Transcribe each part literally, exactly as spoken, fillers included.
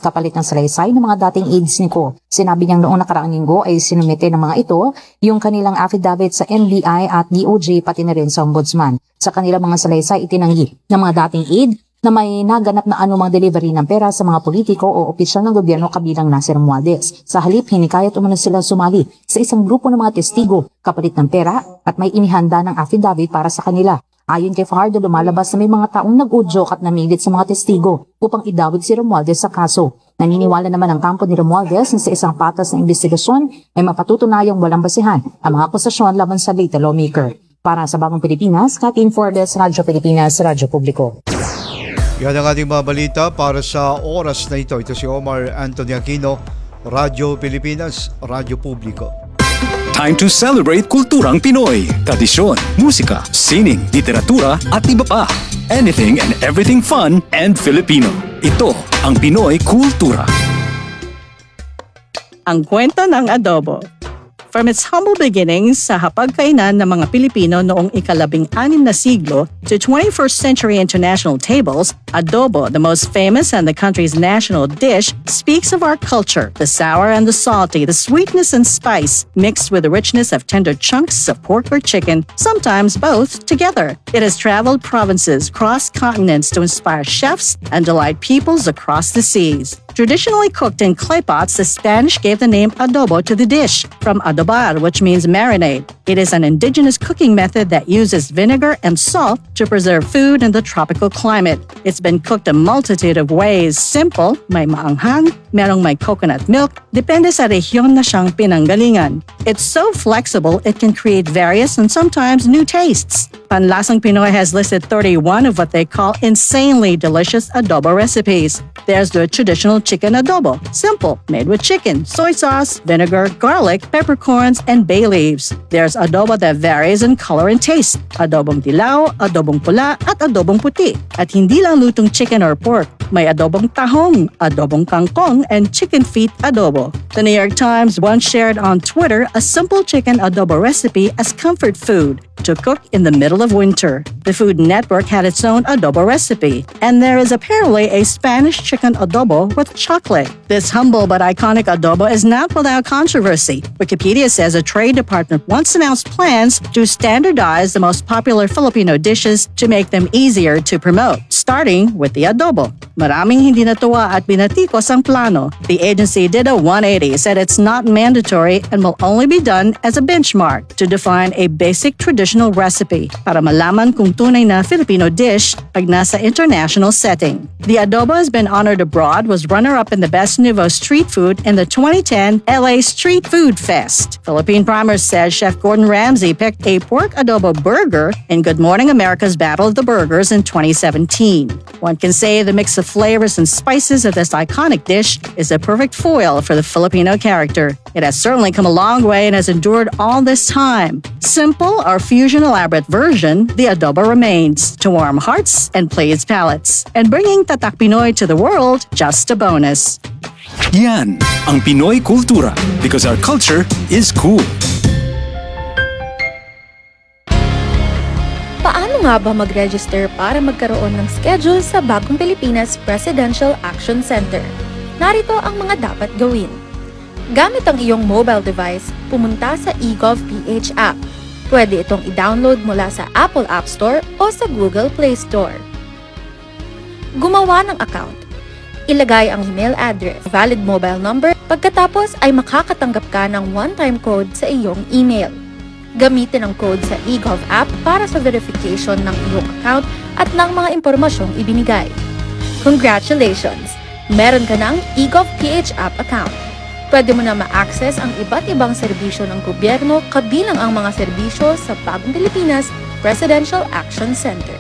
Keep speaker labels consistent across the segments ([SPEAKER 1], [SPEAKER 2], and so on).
[SPEAKER 1] kapalit ng salaysay ng mga dating aides ni Ko. Sinabi niyang noong nakaraang linggo ay sinumite ng mga ito yung kanilang affidavit sa N B I at D O J pati na rin sa Ombudsman. Sa kanilang mga salaysay itinanggi ng mga dating aide na may naganap na anumang delivery ng pera sa mga politiko o opisyal ng gobyerno kabilang na si Romualdez. Sa halip, hinikayat umano sila sumali sa isang grupo ng mga testigo kapalit ng pera at may inihanda ng affidavit para sa kanila. Ayon kay Fajardo, lumalabas na may mga taong nag-udyok at namilit sa mga testigo upang idawit si Romualdez sa kaso. Naniniwala naman ang kampo ni Romualdez na sa isang patas na investigasyon ay mapatutunayang walang basihan ang mga akusasyon laban sa late lawmaker. Para sa Bagong Pilipinas, Kathleen Forbes, Radyo Pilipinas, Radyo Publiko.
[SPEAKER 2] Yan ang ating mga balita para sa oras na ito. Ito si Omar Anthony Aquino, Radyo Pilipinas, Radyo Publiko.
[SPEAKER 3] Time to celebrate kulturang Pinoy. Tradisyon, musika, sining, literatura at iba pa. Anything and everything fun and Filipino. Ito ang Pinoy Kultura.
[SPEAKER 4] Ang kwento ng adobo. From its humble beginnings sa hapagkainan ng mga Pilipino noong ikalabing-anim na siglo to twenty-first century international tables, adobo, the most famous and the country's national dish, speaks of our culture, the sour and the salty, the sweetness and spice, mixed with the richness of tender chunks of pork or chicken, sometimes both together. It has traveled provinces, crossed continents to inspire chefs and delight peoples across the seas. Traditionally cooked in clay pots, the Spanish gave the name adobo to the dish, from adobar, which means marinade. It is an indigenous cooking method that uses vinegar and salt to preserve food in the tropical climate. It's been cooked a multitude of ways. Simple, may maanghang, merong may coconut milk, depende sa rehiyon na siyang pinanggalingan. It's so flexible, it can create various and sometimes new tastes. Panlasang Pinoy has listed thirty-one of what they call insanely delicious adobo recipes. There's the traditional chicken adobo, simple, made with chicken, soy sauce, vinegar, garlic, peppercorns, and bay leaves. There's adobo that varies in color and taste. Adobong dilaw, adobong pula, at adobong puti. At hindi lang lutong chicken or pork. May adobong tahong, adobong kangkong, and chicken feet adobo. The New York Times once shared on Twitter a simple chicken adobo recipe as comfort food to cook in the middle of winter. The Food Network had its own adobo recipe, and there is apparently a Spanish chicken adobo with chocolate. This humble but iconic adobo is not without controversy. Wikipedia says a Trade Department once announced plans to standardize the most popular Filipino dishes to make them easier to promote, starting with the adobo. Maraming hindi natuwa at binatikos ang plano. The agency did a one eighty, said it's not mandatory and will only be done as a benchmark to define a basic traditional recipe para malaman kung tunay na Filipino dish pag nasa international setting. The adobo has been honored abroad, was runner-up in the Best Nouveau Street Food in the twenty ten L A Street Food Fest. Philippine Primers says Chef Gordon Ramsay picked a pork adobo burger in Good Morning America's Battle of the Burgers in twenty seventeen. One can say the mix of flavors and spices of this iconic dish is a perfect foil for the Filipino character. It has certainly come a long way and has endured all this time. Simple or fusion elaborate version, the adobo remains to warm hearts and please palates. And bringing Tatak Pinoy to the world, just a bonus.
[SPEAKER 3] Yan ang Pinoy Kultura, because our culture is cool.
[SPEAKER 5] Paano nga ba mag-register para magkaroon ng schedule sa Bagong Pilipinas Presidential Action Center? Narito ang mga dapat gawin. Gamit ang iyong mobile device, pumunta sa eGovPH app. Pwede itong i-download mula sa Apple App Store o sa Google Play Store. Gumawa ng account. Ilagay ang email address, valid mobile number, pagkatapos ay makakatanggap ka ng one-time code sa iyong email. Gamitin ang code sa eGov app para sa verification ng iyong account at ng mga impormasyong ibinigay. Congratulations! Meron ka ng eGovPH app account. Pwede mo na ma-access ang iba't ibang serbisyo ng gobyerno kabilang ang mga serbisyo sa Bagong Pilipinas Presidential Action Center.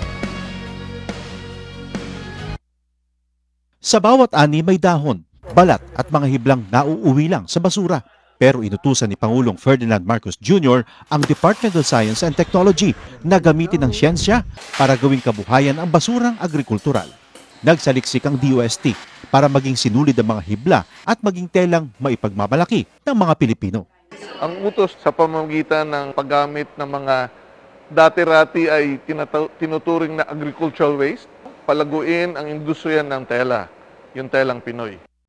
[SPEAKER 6] Sa bawat ani may dahon, balat at mga hiblang nauuwi lang sa basura. Pero inutusan ni Pangulong Ferdinand Marcos Junior ang Department of Science and Technology na gamitin ang siyensya para gawing kabuhayan ang basurang agrikultural. Nagsaliksik ang D O S T para maging sinulid ang mga hibla at maging telang maipagmamalaki ng mga Pilipino.
[SPEAKER 7] Ang utos sa pamamagitan ng paggamit ng mga dati-rati ay tinuturing na agricultural waste, palaguin ang industriya ng tela, yung telang Pinoy.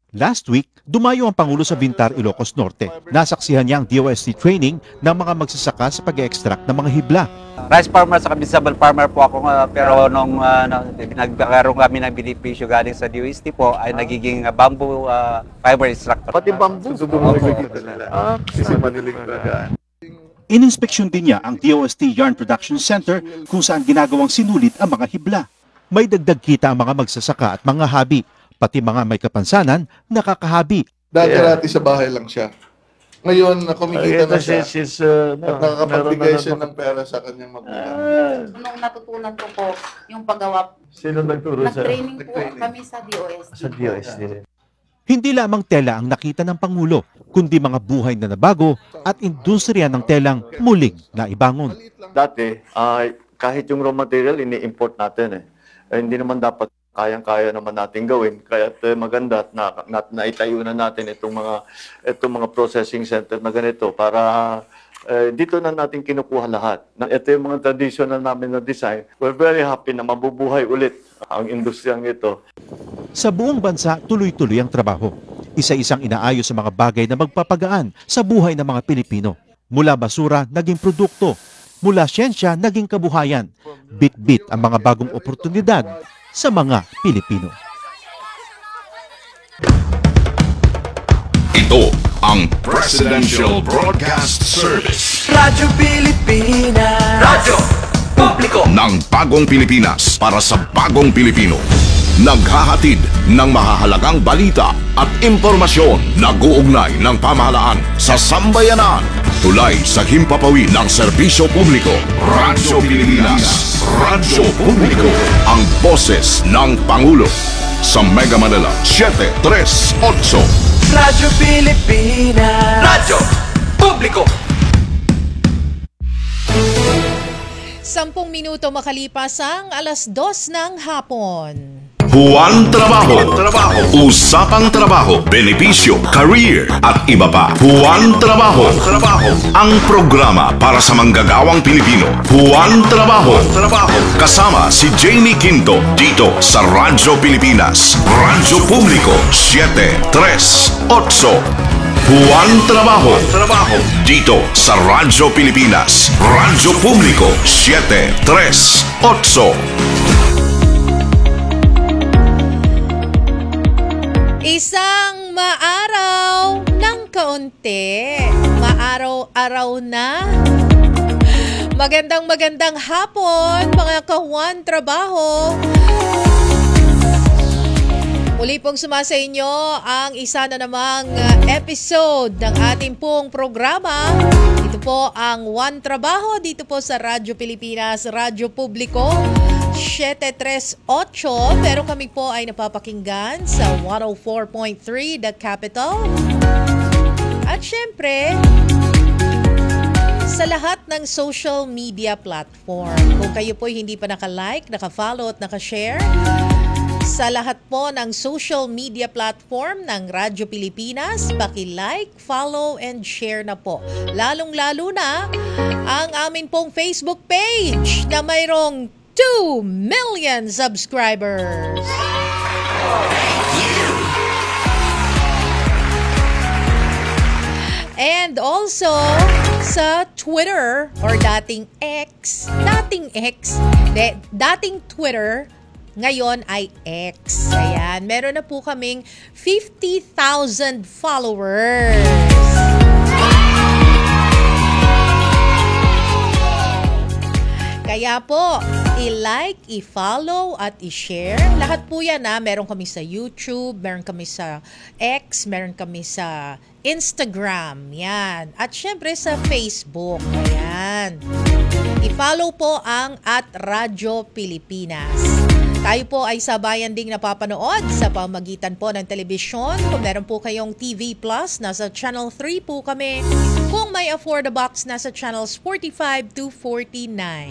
[SPEAKER 6] Last week, dumayo ang Pangulo sa Bintar, Ilocos Norte. Nasaksihan niya ang D O S T training ng mga magsasaka sa pag-extract ng mga hibla.
[SPEAKER 8] Rice farmer sa vegetable farmer po ako, uh, pero nung uh, nagkaroon kami ng benepisyo galing sa D O S T po ay nagiging uh, bamboo uh, fiber extractor.
[SPEAKER 7] Pati bamboo. Ah, kasi manilig talaga.
[SPEAKER 6] Ininspeksyon din niya ang D O S T Yarn Production Center kung saan ginagawang sinulit ang mga hibla. May dagdag kita ang mga magsasaka at mga habi, pati mga may kapansanan, nakakahabi.
[SPEAKER 9] Dati-dati sa bahay lang siya. Ngayon, kumikita na siya
[SPEAKER 7] She's, uh,
[SPEAKER 9] at nakakapagbigay siya ng pera sa kanyang magulang.
[SPEAKER 10] Nung natutunan ko po yung paggawa,
[SPEAKER 7] Sino nagturo sa
[SPEAKER 10] nag-training po
[SPEAKER 9] Nag-training.
[SPEAKER 10] kami sa D O S T.
[SPEAKER 7] sa D O S T?
[SPEAKER 6] Hindi lamang tela ang nakita ng Pangulo, kundi mga buhay na nabago at industriya ng telang muling naibangon.
[SPEAKER 11] Dati, ay kahit yung raw material, ini-import natin eh. Eh, hindi naman dapat kayang-kaya naman natin gawin. Kaya uh, maganda at na, na, naitayo na natin itong mga, itong mga processing center na ganito para uh, dito na natin kinukuha lahat. Na, ito yung mga traditional namin na design. We're very happy na mabubuhay ulit ang industriyang ito.
[SPEAKER 6] Sa buong bansa, tuloy-tuloy ang trabaho. Isa-isang inaayos sa mga bagay na magpapagaan sa buhay ng mga Pilipino. Mula basura, naging produkto. Mula siyensya, naging kabuhayan. Bit-bit ang mga bagong oportunidad sa mga Pilipino.
[SPEAKER 12] Ito ang Presidential Broadcast Service
[SPEAKER 13] Radyo Pilipinas, Radyo Publiko
[SPEAKER 12] ng Bagong Pilipinas para sa Bagong Pilipino. Naghahatid ng mahahalagang balita at impormasyon na guugnay ng pamahalaan sa sambayanan. Tulay sa himpapawid ng serbisyo publiko. Radyo Pilipinas, Radyo Publiko, ang boses ng Pangulo. Sa Mega Manila, seven tres eight.
[SPEAKER 13] Radyo Pilipinas, Radyo Publiko.
[SPEAKER 14] Sampung minuto makalipas ang alas dos ng hapon.
[SPEAKER 12] Buwan Trabaho, Trabaho, Usapang Trabaho, Benepisyo, Career at iba pa. Buwan Trabaho, Trabaho, ang programa para sa manggagawang Pilipino. Buwan Trabaho, Trabaho, kasama si Jamie Quinto dito sa Radyo Pilipinas, Radyo Publiko, seven tres eight. Buwan Trabaho, Trabaho, dito sa Radyo Pilipinas, Radyo Publiko, seven tres eight.
[SPEAKER 14] Isang maaraw ng kaunti. Maaraw-araw na. Magandang magandang hapon, mga kawan trabaho. Muli pong sumasa inyo ang isa na namang episode ng ating pong programa. Ito po ang One Trabaho dito po sa Radyo Pilipinas, Radyo Publiko, seven tres eight. Pero kami po ay napapakinggan sa one oh four point three The Capital. At syempre, sa lahat ng social media platform. Kung kayo po hindi pa naka-like, naka-follow at naka-share, sa lahat po ng social media platform ng Radyo Pilipinas, paki-like, follow, and share na po. Lalong-lalo na ang amin pong Facebook page na mayroong two million subscribers. And also sa Twitter or dating X, dating X, de, dating Twitter, ngayon ay X. Ayan, meron na po kaming fifty thousand followers. Kaya po, i-like, i-follow, at i-share. Lahat po yan ha. Meron kami sa YouTube, meron kami sa X, meron kami sa Instagram. Yan. At syempre sa Facebook. Ayan. I-follow po ang at Radyo Pilipinas. Tayo po ay sabayan ding napapanood sa pamagitan po ng telebisyon. Kung meron po kayong T V Plus, nasa Channel three po kami. Kung may Afford the Box, nasa Channels forty-five to forty-nine.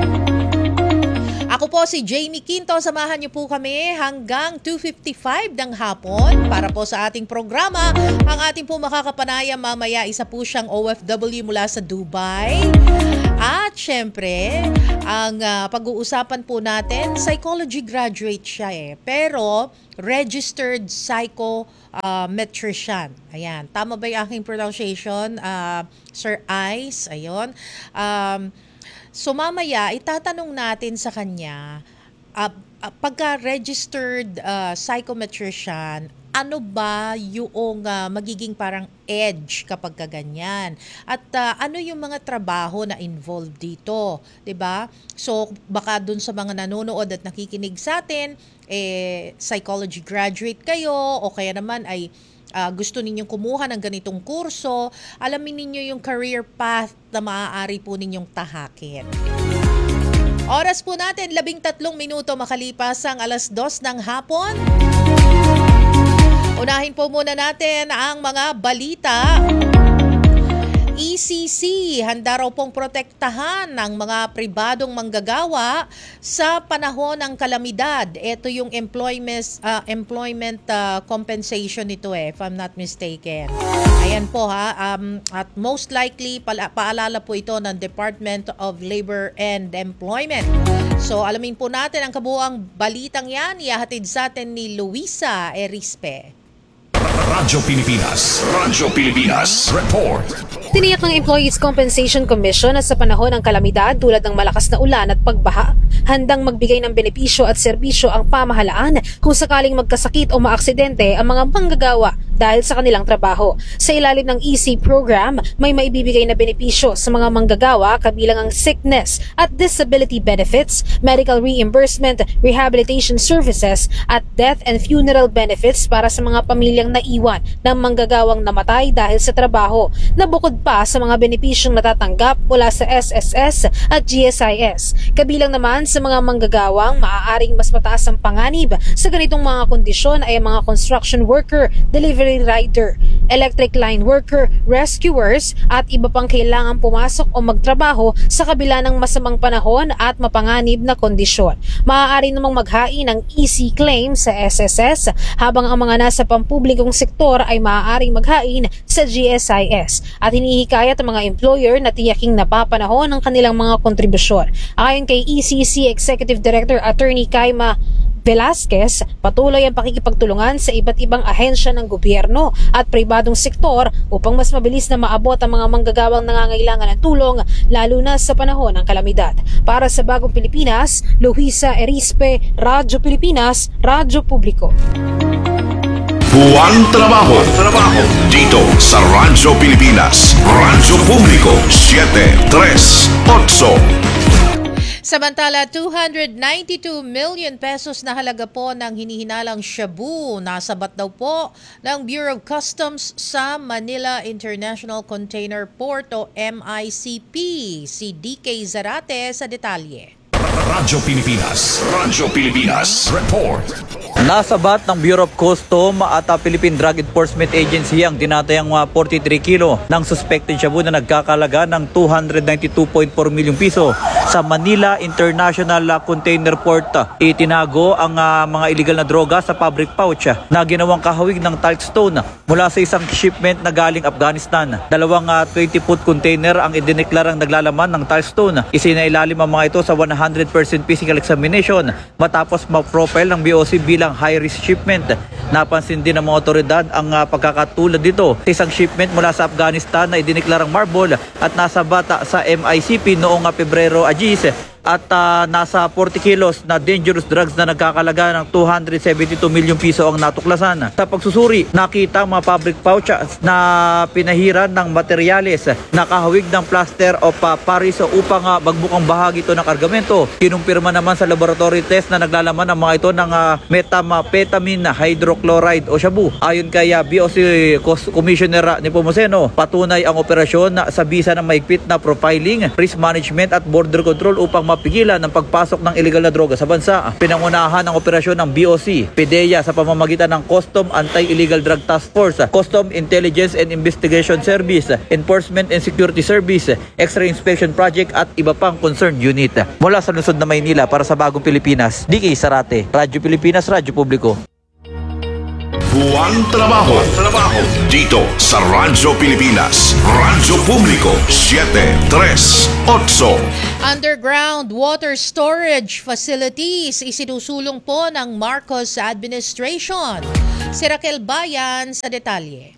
[SPEAKER 14] Ako po si Jamie Quinto, samahan niyo po kami hanggang two fifty-five ng hapon para po sa ating programa. Ang ating po makakapanayam mamaya, isa po siyang O F W mula sa Dubai. At syempre, ang uh, pag-uusapan po natin, psychology graduate siya eh. Pero registered psychometrician. Uh, Ayan, tama ba yung aking pronunciation? Uh, Sir Ice, ayun. Um, so mamaya, itatanong natin sa kanya, uh, uh, pagka-registered uh, psychometrician, ano ba yung uh, magiging parang edge kapag kaganyan? At uh, ano yung mga trabaho na involved dito? 'Di ba? So baka dun sa mga nanonood at nakikinig sa atin, eh, psychology graduate kayo o kaya naman ay uh, gusto ninyong kumuha ng ganitong kurso, alamin ninyo yung career path na maaari po ninyong tahakin. Oras po natin, labing tatlong minuto makalipas ang alas dos ng hapon. Unahin po muna natin ang mga balita. E C C, handa raw pong protektahan ng mga pribadong manggagawa sa panahon ng kalamidad. Ito yung employment, uh, employment uh, compensation nito eh, if I'm not mistaken. Ayan po ha, um, at most likely pala, paalala po ito ng Department of Labor and Employment. So alamin po natin ang kabuuang balitang yan, ihahatid sa atin ni Luisa Erispe.
[SPEAKER 12] Radyo Pilipinas. Radyo Pilipinas. Report.
[SPEAKER 15] Tiniyak ng Employees Compensation Commission na sa panahon ng kalamidad tulad ng malakas na ulan at pagbaha, handang magbigay ng benepisyo at serbisyo ang pamahalaan kung sakaling magkasakit o maaksidente ang mga manggagawa dahil sa kanilang trabaho. Sa ilalim ng E C program, may maibibigay na benepisyo sa mga manggagawa kabilang ang sickness at disability benefits, medical reimbursement, rehabilitation services at death and funeral benefits para sa mga pamilyang naiwan ng manggagawang namatay dahil sa trabaho, na bukod pa sa mga benepisyong natatanggap mula sa S S S at G S I S. Kabilang naman sa mga manggagawang maaaring mas mataas ang panganib sa ganitong mga kondisyon ay ang mga construction worker, delivery rider, electric line worker, rescuers at iba pang kailangan pumasok o magtrabaho sa kabila ng masamang panahon at mapanganib na kondisyon. Maaari namang maghain ng E C claim sa S S S habang ang mga nasa pampublikong sektor ay maaaring maghain sa G S I S at hinihikayat ang mga employer na tiyaking napapanahon ang kanilang mga kontribusyon. Ayon kay E C C Executive Director Attorney Kaima Velasquez, patuloy ang pakikipagtulungan sa iba't ibang ahensya ng gobyerno at pribadong sektor upang mas mabilis na maabot ang mga manggagawang nangangailangan ng tulong lalo na sa panahon ng kalamidad. Para sa Bagong Pilipinas, Luisa Erispe, Radyo Pilipinas, Radyo Publiko.
[SPEAKER 12] Buwan Trabaho. Trabaho. Dito sa Radyo Pilipinas. Radyo Publiko. siete tres otso.
[SPEAKER 14] Samantala, two hundred ninety-two million pesos na halaga po ng hinihinalang shabu nasabat daw po ng Bureau of Customs sa Manila International Container Port o M I C P. Si D K Zarate sa detalye.
[SPEAKER 12] Radyo Pilipinas. Radyo Pilipinas. Report.
[SPEAKER 16] Nasabat ng Bureau of Custom at uh, Philippine Drug Enforcement Agency ang tinatayang uh, forty-three kilo ng suspected shabu na nagkakalaga ng two hundred ninety-two point four milyong piso sa Manila International uh, Container Port. Itinago ang uh, mga illegal na droga sa fabric pouch uh, na ginawang kahawig ng talcstone mula sa isang shipment na galing Afghanistan. Dalawang uh, twenty foot container ang idineklarang naglalaman ng talcstone. Isinailalim ang mga ito sa one hundred percent physical examination matapos ma-profile ng B O C bilang high-risk shipment. Napansin din ng mga otoridad ang uh, pagkakatulad dito sa isang shipment mula sa Afghanistan na idineklarang marble at nasa bata sa M I C P noong uh, Pebrero Agis at uh, nasa forty kilos na dangerous drugs na nagkakalaga ng two hundred seventy-two milyong piso ang natuklasan. Sa pagsusuri, nakita mga fabric pouch na pinahiran ng materyales na kahawig ng plaster of uh, Paris upang uh, magbukang bahagi ito ng kargamento. Kinumpirma naman sa laboratory test na naglalaman ang mga ito ng uh, methamphetamine hydrochloride o shabu. Ayon kay uh, B O C Commissioner Nepomuceno, patunay ang operasyon sa bisa ng maigpit na profiling, risk management at border control upang mapigilan ang pagpasok ng illegal na droga sa bansa. Pinangunahan ang operasyon ng B O C, PDEA sa pamamagitan ng Custom Anti-Illegal Drug Task Force, Custom Intelligence and Investigation Service, Enforcement and Security Service, X-ray Inspection Project at iba pang concerned unit. Mula sa lungsod na Maynila para sa Bagong Pilipinas, D K Zarate, Radyo Pilipinas, Radyo Publiko.
[SPEAKER 12] Buwan Trabaho. Trabaho. Dito sa Radyo Pilipinas. Radyo Publiko siyete tres otso.
[SPEAKER 14] Underground water storage facilities isinusulong po ng Marcos administration. Si Raquel Bayan sa detalye.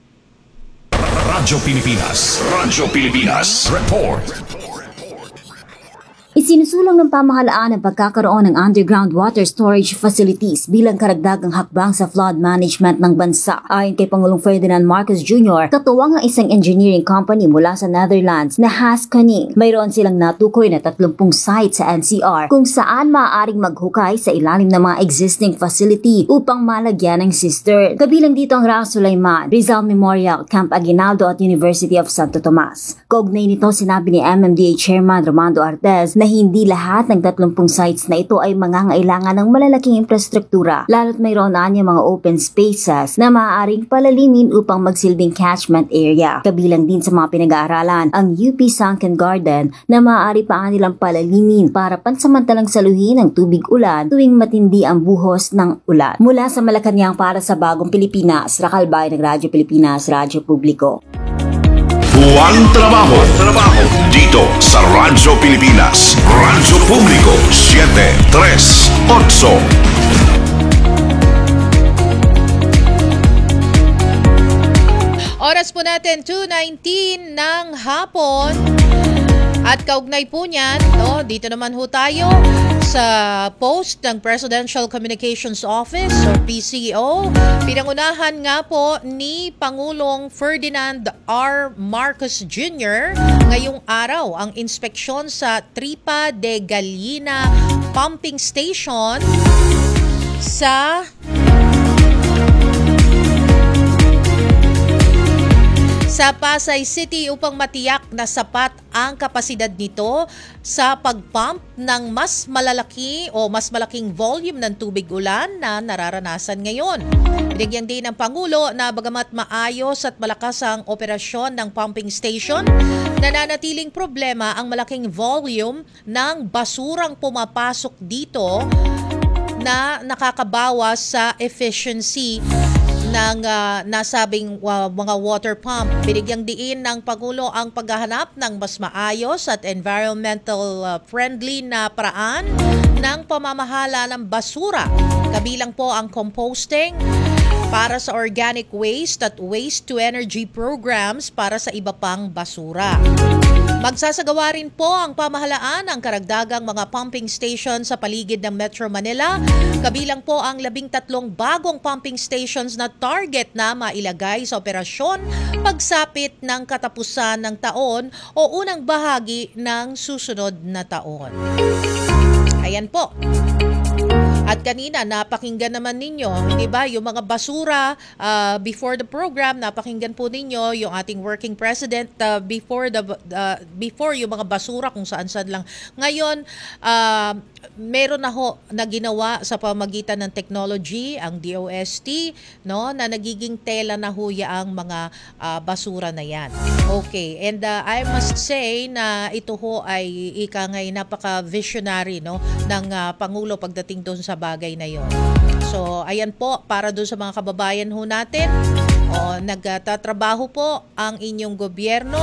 [SPEAKER 12] Radyo Pilipinas. Radyo Pilipinas. Report.
[SPEAKER 17] Isinusulong ng pamahalaan ang pagkakaroon ng underground water storage facilities bilang karagdagang hakbang sa flood management ng bansa. Ayon kay Pangulong Ferdinand Marcos Junior, katuwang ang isang engineering company mula sa Netherlands na Haskoning. Mayroon silang natukoy na tatlumpung site sa N C R kung saan maaaring maghukay sa ilalim ng mga existing facility upang malagyan ng cistern. Kabilang dito ang Raang Sulaiman, Rizal Memorial, Camp Aguinaldo at University of Santo Tomas. Kaugnay nito, sinabi ni M M D A Chairman Romando Artez na hindi lahat ng tatlumpung sites na ito ay mangangailangan ng malalaking infrastruktura, lalo't mayroon na niya mga open spaces na maaaring palalimin upang magsilbing catchment area. Kabilang din sa mga pinag-aaralan ang U P Sunken Garden na maaari pa nilang palalimin para pansamantalang saluhin ang tubig ulan tuwing matindi ang buhos ng ulan. Mula sa Malacanang para sa Bagong Pilipinas, Raquel Bayan ng Radyo Pilipinas, Radyo Publiko.
[SPEAKER 12] Buwan Trabaho. Trabaho. Dito sa Radyo Pilipinas. Radyo Publiko siyete tres otso.
[SPEAKER 14] Oras po natin two nineteen ng hapon. At kaugnay po niyan, no, dito naman ho tayo sa post ng Presidential Communications Office or P C O. Pinangunahan nga po ni Pangulong Ferdinand R. Marcos Junior ngayong araw ang inspeksyon sa Tripa de Gallina Pumping Station sa sa Pasay City upang matiyak na sapat ang kapasidad nito sa pagpump ng mas malalaki o mas malaking volume ng tubig ulan na nararanasan ngayon. Binigyan din ng Pangulo na bagamat maayos at malakas ang operasyon ng pumping station, nananatiling problema ang malaking volume ng basurang pumapasok dito na nakakabawas sa efficiency ng uh, nasabing uh, mga water pump. Binigyang diin ng Pangulo ang paghahanap ng mas maayos at environmental uh, friendly na paraan ng pamamahala ng basura. Kabilang po ang composting para sa organic waste at waste to energy programs para sa iba pang basura. Magsasagawa rin po ang pamahalaan ng karagdagang mga pumping station sa paligid ng Metro Manila. Kabilang po ang labing tatlong bagong pumping stations na target na mailagay sa operasyon pagsapit ng katapusan ng taon o unang bahagi ng susunod na taon. Ayan po. At kanina, napakinggan naman ninyo, di ba, yung mga basura uh, before the program, napakinggan po ninyo yung ating working president uh, before the uh, before yung mga basura kung saan-saan lang. Ngayon, uh, meron na ho na ginawa sa pamagitan ng technology, ang D O S T, no, na nagiging tela na ho ang mga uh, basura na yan. Okay, and uh, I must say na ito ho ay ika ngay napaka-visionary, no, ng uh, Pangulo pagdating doon sa bagay na yon. So, ayan po, para doon sa mga kababayan ho natin, o, nagtatrabaho po ang inyong gobyerno.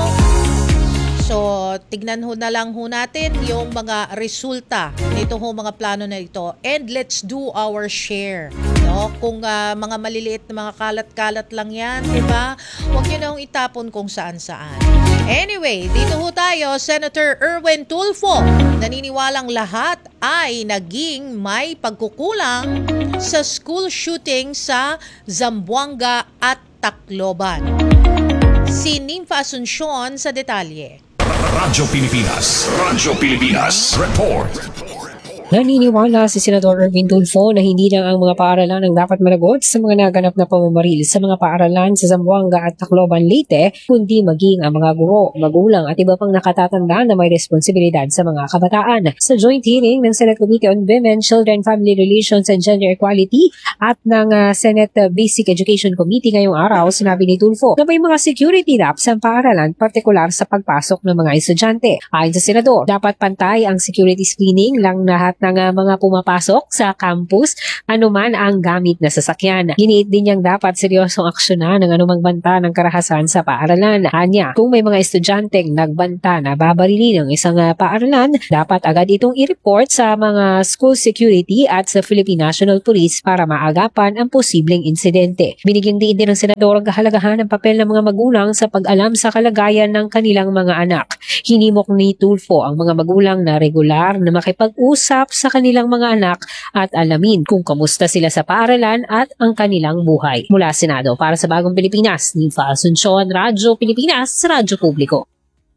[SPEAKER 14] So, tignan ho na lang ho natin yung mga resulta nito ho mga plano na ito. And let's do our share. No? Kung uh, mga maliliit na mga kalat-kalat lang yan, di ba? Huwag nyo na hong itapon kung saan-saan. Anyway, dito ho tayo, Senator Erwin Tulfo. Naniniwalang lahat ay naging may pagkukulang sa school shooting sa Zamboanga at Tacloban. Si Nympha Asuncion sa detalye.
[SPEAKER 12] Radyo Pilipinas. Radyo Pilipinas. Report.
[SPEAKER 18] Naniniwala si Senador Erwin Tulfo na hindi lang ang mga paaralan ang dapat managot sa mga naganap na pamamaril sa mga paaralan sa Zamboanga at Tacloban, Leyte, kundi maging ang mga guro, magulang at iba pang nakatatanda na may responsibilidad sa mga kabataan. Sa joint hearing ng Senate Committee on Women, Children, Family Relations and Gender Equality at ng uh, Senate Basic Education Committee ngayong araw, sinabi ni Tulfo na may mga security gaps sa paaralan, partikular sa pagpasok ng mga estudyante. Ayon sa Senador, dapat pantay ang security screening lang lahat ng uh, mga pumapasok sa campus anuman ang gamit na sasakyan. Giniit din niyang dapat seryosong aksyonan ng anumang banta ng karahasan sa paaralan. Anya, kung may mga estudyanteng nagbanta na babarilin ng isang uh, paaralan, dapat agad itong i-report sa mga school security at sa Philippine National Police para maagapan ang posibleng insidente. Binigyang diin din ng senador ang kahalagahan ng papel ng mga magulang sa pag-alam sa kalagayan ng kanilang mga anak. Hinimok ni Tulfo ang mga magulang na regular na makipag-usap sa kanilang mga anak at alamin kung kamusta sila sa paaralan at ang kanilang buhay. Mula Senado, para sa Bagong Pilipinas, Ninfa Asuncion, Radyo Pilipinas, Radyo Publiko.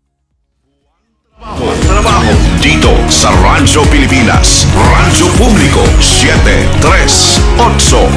[SPEAKER 12] Trabaho dito sa Radyo Pilipinas, Radyo Publiko siete tres otso.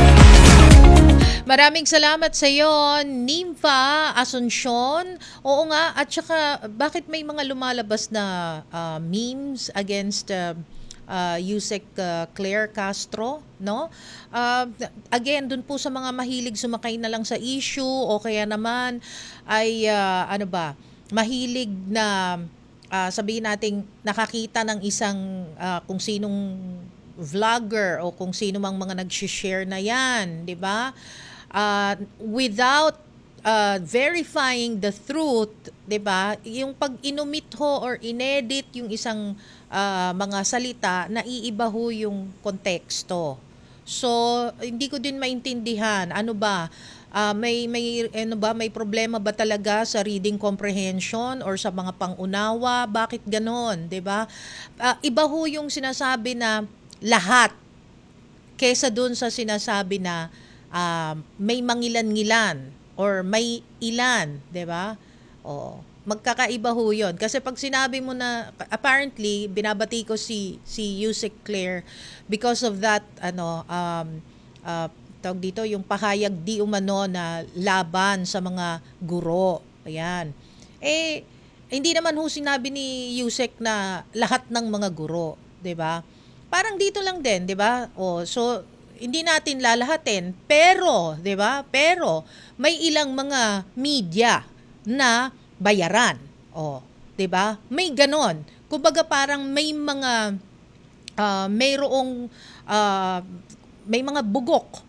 [SPEAKER 14] Maraming salamat sa iyo, Ninfa Asuncion. Oo nga, at saka bakit may mga lumalabas na uh, memes against uh, uh, Yusek uh, Claire Castro, no? Uh, again, dun po sa mga mahilig sumakay na lang sa issue o kaya naman ay uh, ano ba, mahilig na uh, sabihin nating nakakita ng isang uh, kung sinong vlogger o kung sino mang mga nag-share na yan, di ba? Uh, without uh, verifying the truth, 'di ba? Yung pag inumit ho or inedit yung isang uh, mga salita, naiiba ho yung konteksto. So, hindi ko din maintindihan ano ba uh, may may ano ba may problema ba talaga sa reading comprehension or sa mga pangunawa? Bakit ganon, 'di ba? Uh, iba ho yung sinasabi na lahat kaysa dun sa sinasabi na Uh, may mangilan-ngilan or may ilan, 'di ba? Oh, magkakaiba ho 'yon. Kasi pag sinabi mo na apparently binabati ko si si Yusek Claire because of that ano um uh, tawag dito yung pahayag di umano na laban sa mga guro. Ayan. Eh hindi naman ho sinabi ni Yusek na lahat ng mga guro, 'di ba? Parang dito lang din, 'di ba? Oh, so hindi natin lalahatin, pero, 'di ba? Pero may ilang mga media na bayaran. Oh, 'di ba? May ganon. Kumbaga parang may mga uh, mayroong uh, may mga bugok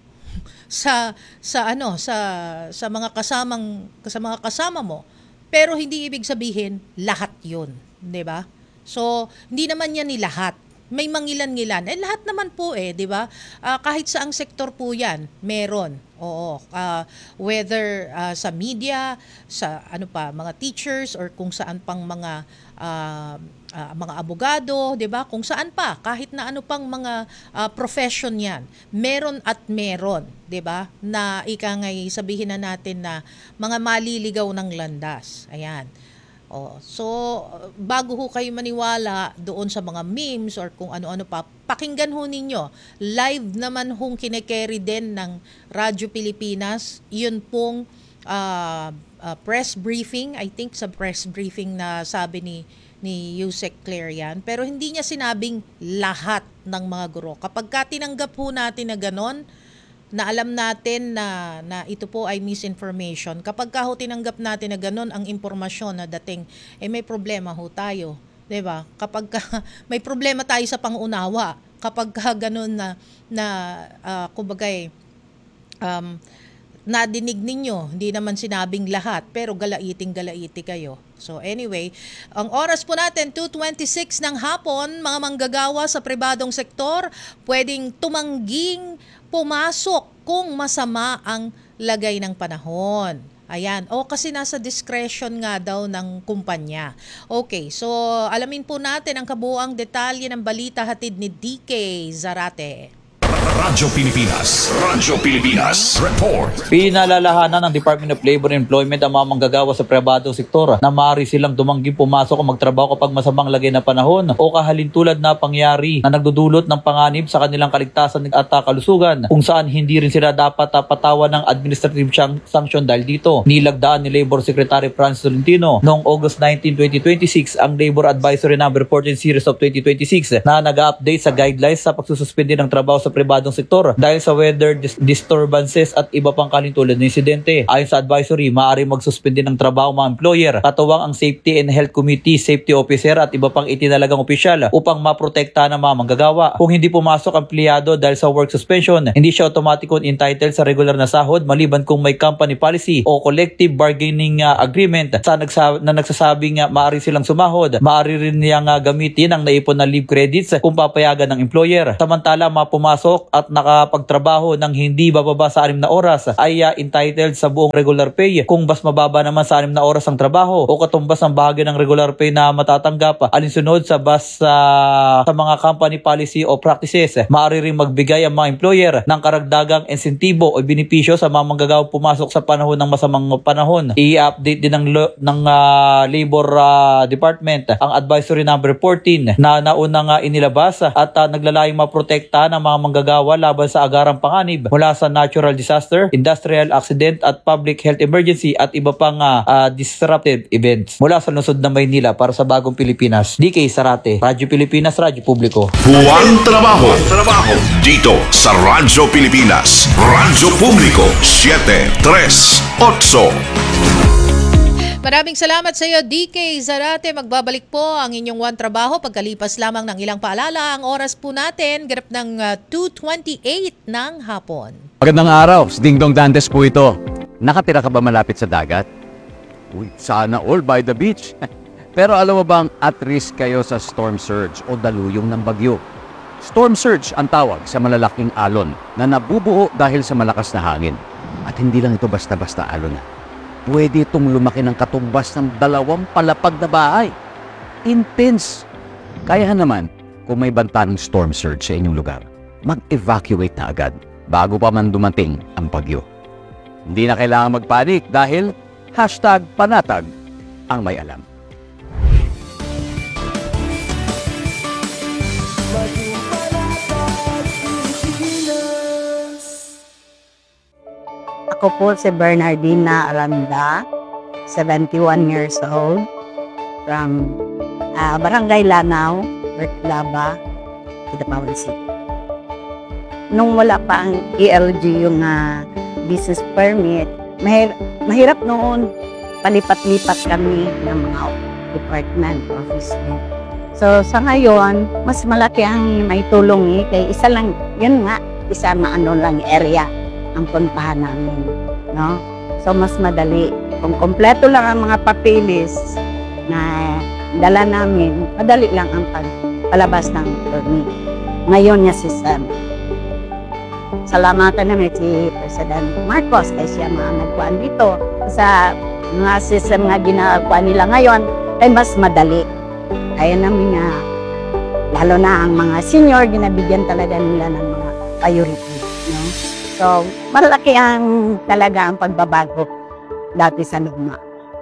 [SPEAKER 14] sa sa ano sa sa mga kasamang sa mga kasama mo, pero hindi ibig sabihin lahat 'yun, 'di ba? So, hindi naman yan ni lahat. May mangilan-ngilan. Eh, lahat naman po eh, di ba? Uh, kahit saang sektor po yan, meron. Oo. Uh, whether uh, sa media, sa ano pa, mga teachers, or kung saan pang mga uh, uh, mga abogado, di ba? Kung saan pa, kahit na ano pang mga uh, profession yan. Meron at meron, di ba? Na ika ngay sabihin na natin na mga maliligaw ng landas. Ayan. Oh, so bago ho kayo maniwala doon sa mga memes or kung ano-ano pa, pakinggan ho ninyo. Live naman hong kine-carry din ng Radyo Pilipinas. Yun pong uh, uh, press briefing, I think sa press briefing na sabi ni ni Yusek Claire yan. Pero hindi niya sinabing lahat ng mga guro. Kapag ka tinanggap ho natin na ganon, na alam natin na, na ito po ay misinformation. Kapag ka ho tinanggap natin na ganun ang impormasyon na dating, eh may problema ho tayo. Diba? Kapag ka, may problema tayo sa pangunawa. Kapag ka ganun na, na uh, kumbagay, um, nadinig ninyo, hindi naman sinabing lahat, pero galaiting galaiti kayo. So anyway, ang oras po natin, two twenty-six ng hapon, mga manggagawa sa pribadong sektor, pwedeng tumangging pumasok kung masama ang lagay ng panahon. Ayan. O kasi nasa discretion nga daw ng kumpanya. Okay, so alamin po natin ang kabuuang detalye ng balita hatid ni D K Zarate.
[SPEAKER 12] Radyo Pilipinas. Radyo Pilipinas. Report.
[SPEAKER 16] Pinalalahanan ng Department of Labor and Employment ang mga manggagawa sa pribadong sektor na maaari silang tumangging pumasok o magtrabaho kapag masamang lagay ng panahon o kahalintulad na pangyari na nagdudulot ng panganib sa kanilang kaligtasan at kalusugan, kung saan hindi rin sila dapat patawan ng administrative sanction dahil dito. Nilagdaan ni Labor Secretary Franz Tolentino noong August nineteenth, twenty twenty-six ang Labor Advisory Number fourteen Series of twenty twenty-six na nag-update sa guidelines sa pagsususpende ng trabaho sa pribadong pribadong sektor dahil sa weather dis- disturbances at iba pang kalintulad ng insidente. Ayon sa advisory, maaari magsuspende ng trabaho mga employer, katuwang ang Safety and Health Committee, Safety Officer at iba pang itinalagang opisyal upang maprotekta ng mga manggagawa. Kung hindi pumasok ang empleyado dahil sa work suspension, hindi siya automatically entitled sa regular na sahod maliban kung may company policy o collective bargaining uh, agreement sa nagsa- na nagsasabing uh, maaari silang sumahod. Maaari rin niyang uh, gamitin ang naipon na leave credits kung papayagan ng employer. Samantala, mapumasok at nakapagtrabaho ng hindi bababa sa anim na oras ay uh, entitled sa buong regular pay. Kung mas mababa naman sa anim na oras ang trabaho o katumbas ng bahagi ng regular pay na matatanggap alinsunod sa bas uh, sa mga company policy o practices, maaari rin magbigay ang mga employer ng karagdagang insentibo o benepisyo sa mga manggagawang pumasok sa panahon ng masamang panahon. I-update din ng, lo- ng uh, Labor uh, Department ang Advisory Number fourteen na naunang uh, inilabas at uh, naglalayong maprotekta ng mga manggagawa laban sa agarang panganib mula sa natural disaster, industrial accident at public health emergency at iba pang uh, uh, disruptive events. Mula sa lungsod ng Maynila para sa Bagong Pilipinas, D K Sarate, Radyo Pilipinas, Radyo Publiko.
[SPEAKER 12] Buwan Trabaho. Trabaho dito sa Radyo Pilipinas, Radyo Publiko seven tres eight.
[SPEAKER 14] Maraming salamat sa iyo, D K Zarate. Magbabalik po ang inyong One Trabaho pagkalipas lamang ng ilang paalala. Ang oras po natin, ganap ng uh, two twenty-eight ng hapon.
[SPEAKER 19] Magandang araw, si Ding Dong Dantes po ito. Nakatira ka ba malapit sa dagat? Uy, sana all by the beach. Pero alam mo bang at risk kayo sa storm surge o daluyong ng bagyo? Storm surge ang tawag sa malalaking alon na nabubuo dahil sa malakas na hangin. At hindi lang ito basta-basta alon na. Pwede itong lumaki ng katumbas ng dalawang palapag na bahay. Intense. Kaya naman, kung may banta ng storm surge sa inyong lugar, mag-evacuate na agad bago pa man dumating ang bagyo. Hindi na kailangan magpanik dahil hashtag panatag ang may alam.
[SPEAKER 20] Ako po si Bernardina Aranda, seventy-one years old, from uh, Barangay Lanao, Bertlaba, Kidapawan City. Nung wala pa ang E L G yung uh, business permit, mahir- mahirap noon, palipat-lipat kami ng mga department, office. So sa ngayon, mas malaki ang may tulong eh, kaya isa lang, yun nga, isa maano lang area ang puntahan namin, no? So mas madali. Kung kompleto lang ang mga papilis na dala namin, madali lang ang palabas ng permit. Ngayon niya si Sam. Salamatan namin si President Marcos kasi siya mga nagkuhan dito. Sa mga system nga ginagawa nila ngayon, ay mas madali. Kaya namin nga, lalo na ang mga senior, ginabigyan talaga nila ng mga priority. No? So, malaki ang talaga ang pagbabago dati sa luma.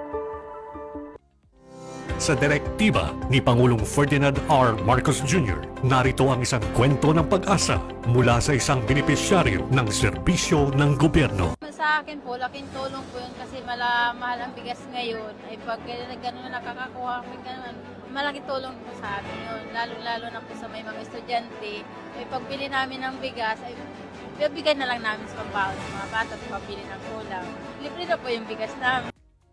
[SPEAKER 21] Sa direktiba ni Pangulong Ferdinand R. Marcos Junior, narito ang isang kwento ng pag-asa mula sa isang benepisyaryo ng serbisyo ng gobyerno.
[SPEAKER 22] Sa akin po, laking tulong po yun kasi mala, mahal ang bigas ngayon. Ay pag gano'n na nakakakuha kami gano'n, malaking tulong po sa amin yun. Lalo-lalo na po sa may mga estudyante. Ay pagbili namin ng bigas, ay bibigay na lang namin sa pambaon sa mga bata at pabili ng kulang. Libre na po yung bigas namin.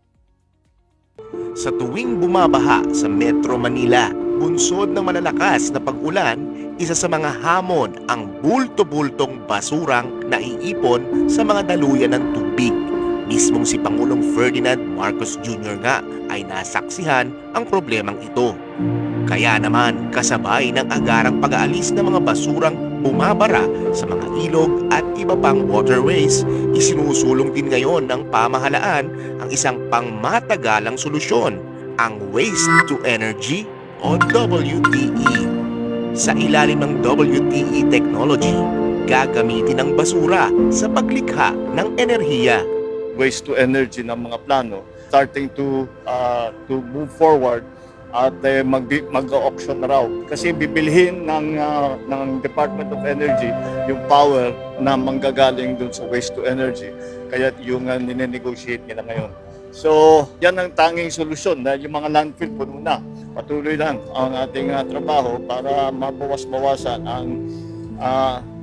[SPEAKER 23] Sa tuwing bumabaha sa Metro Manila, bunsod ng malalakas na pag-ulan, isa sa mga hamon ang bulto-bultong basurang naiipon sa mga daluyan ng tubig. Mismong si Pangulong Ferdinand Marcos Junior nga ay nasaksihan ang problemang ito. Kaya naman kasabay ng agarang pag-aalis ng mga basurang bumabara sa mga ilog at iba pang waterways, isinusulong din ngayon ng pamahalaan ang isang pangmatagalang solusyon, ang Waste to Energy o W T E. Sa ilalim ng W T E technology, gagamitin ang basura sa paglikha ng enerhiya.
[SPEAKER 11] Waste to energy ng mga plano starting to uh, to move forward at uh, mag mag-auction na raw kasi bibilhin ng uh, ng Department of Energy yung power na manggagaling dun sa waste to energy, kaya yung uh, nine-negotiate nila ngayon. So yan ang tanging solusyon dahil yung mga landfill puno na. Patuloy lang ang ating uh, trabaho para mabawas-bawasan ang uh,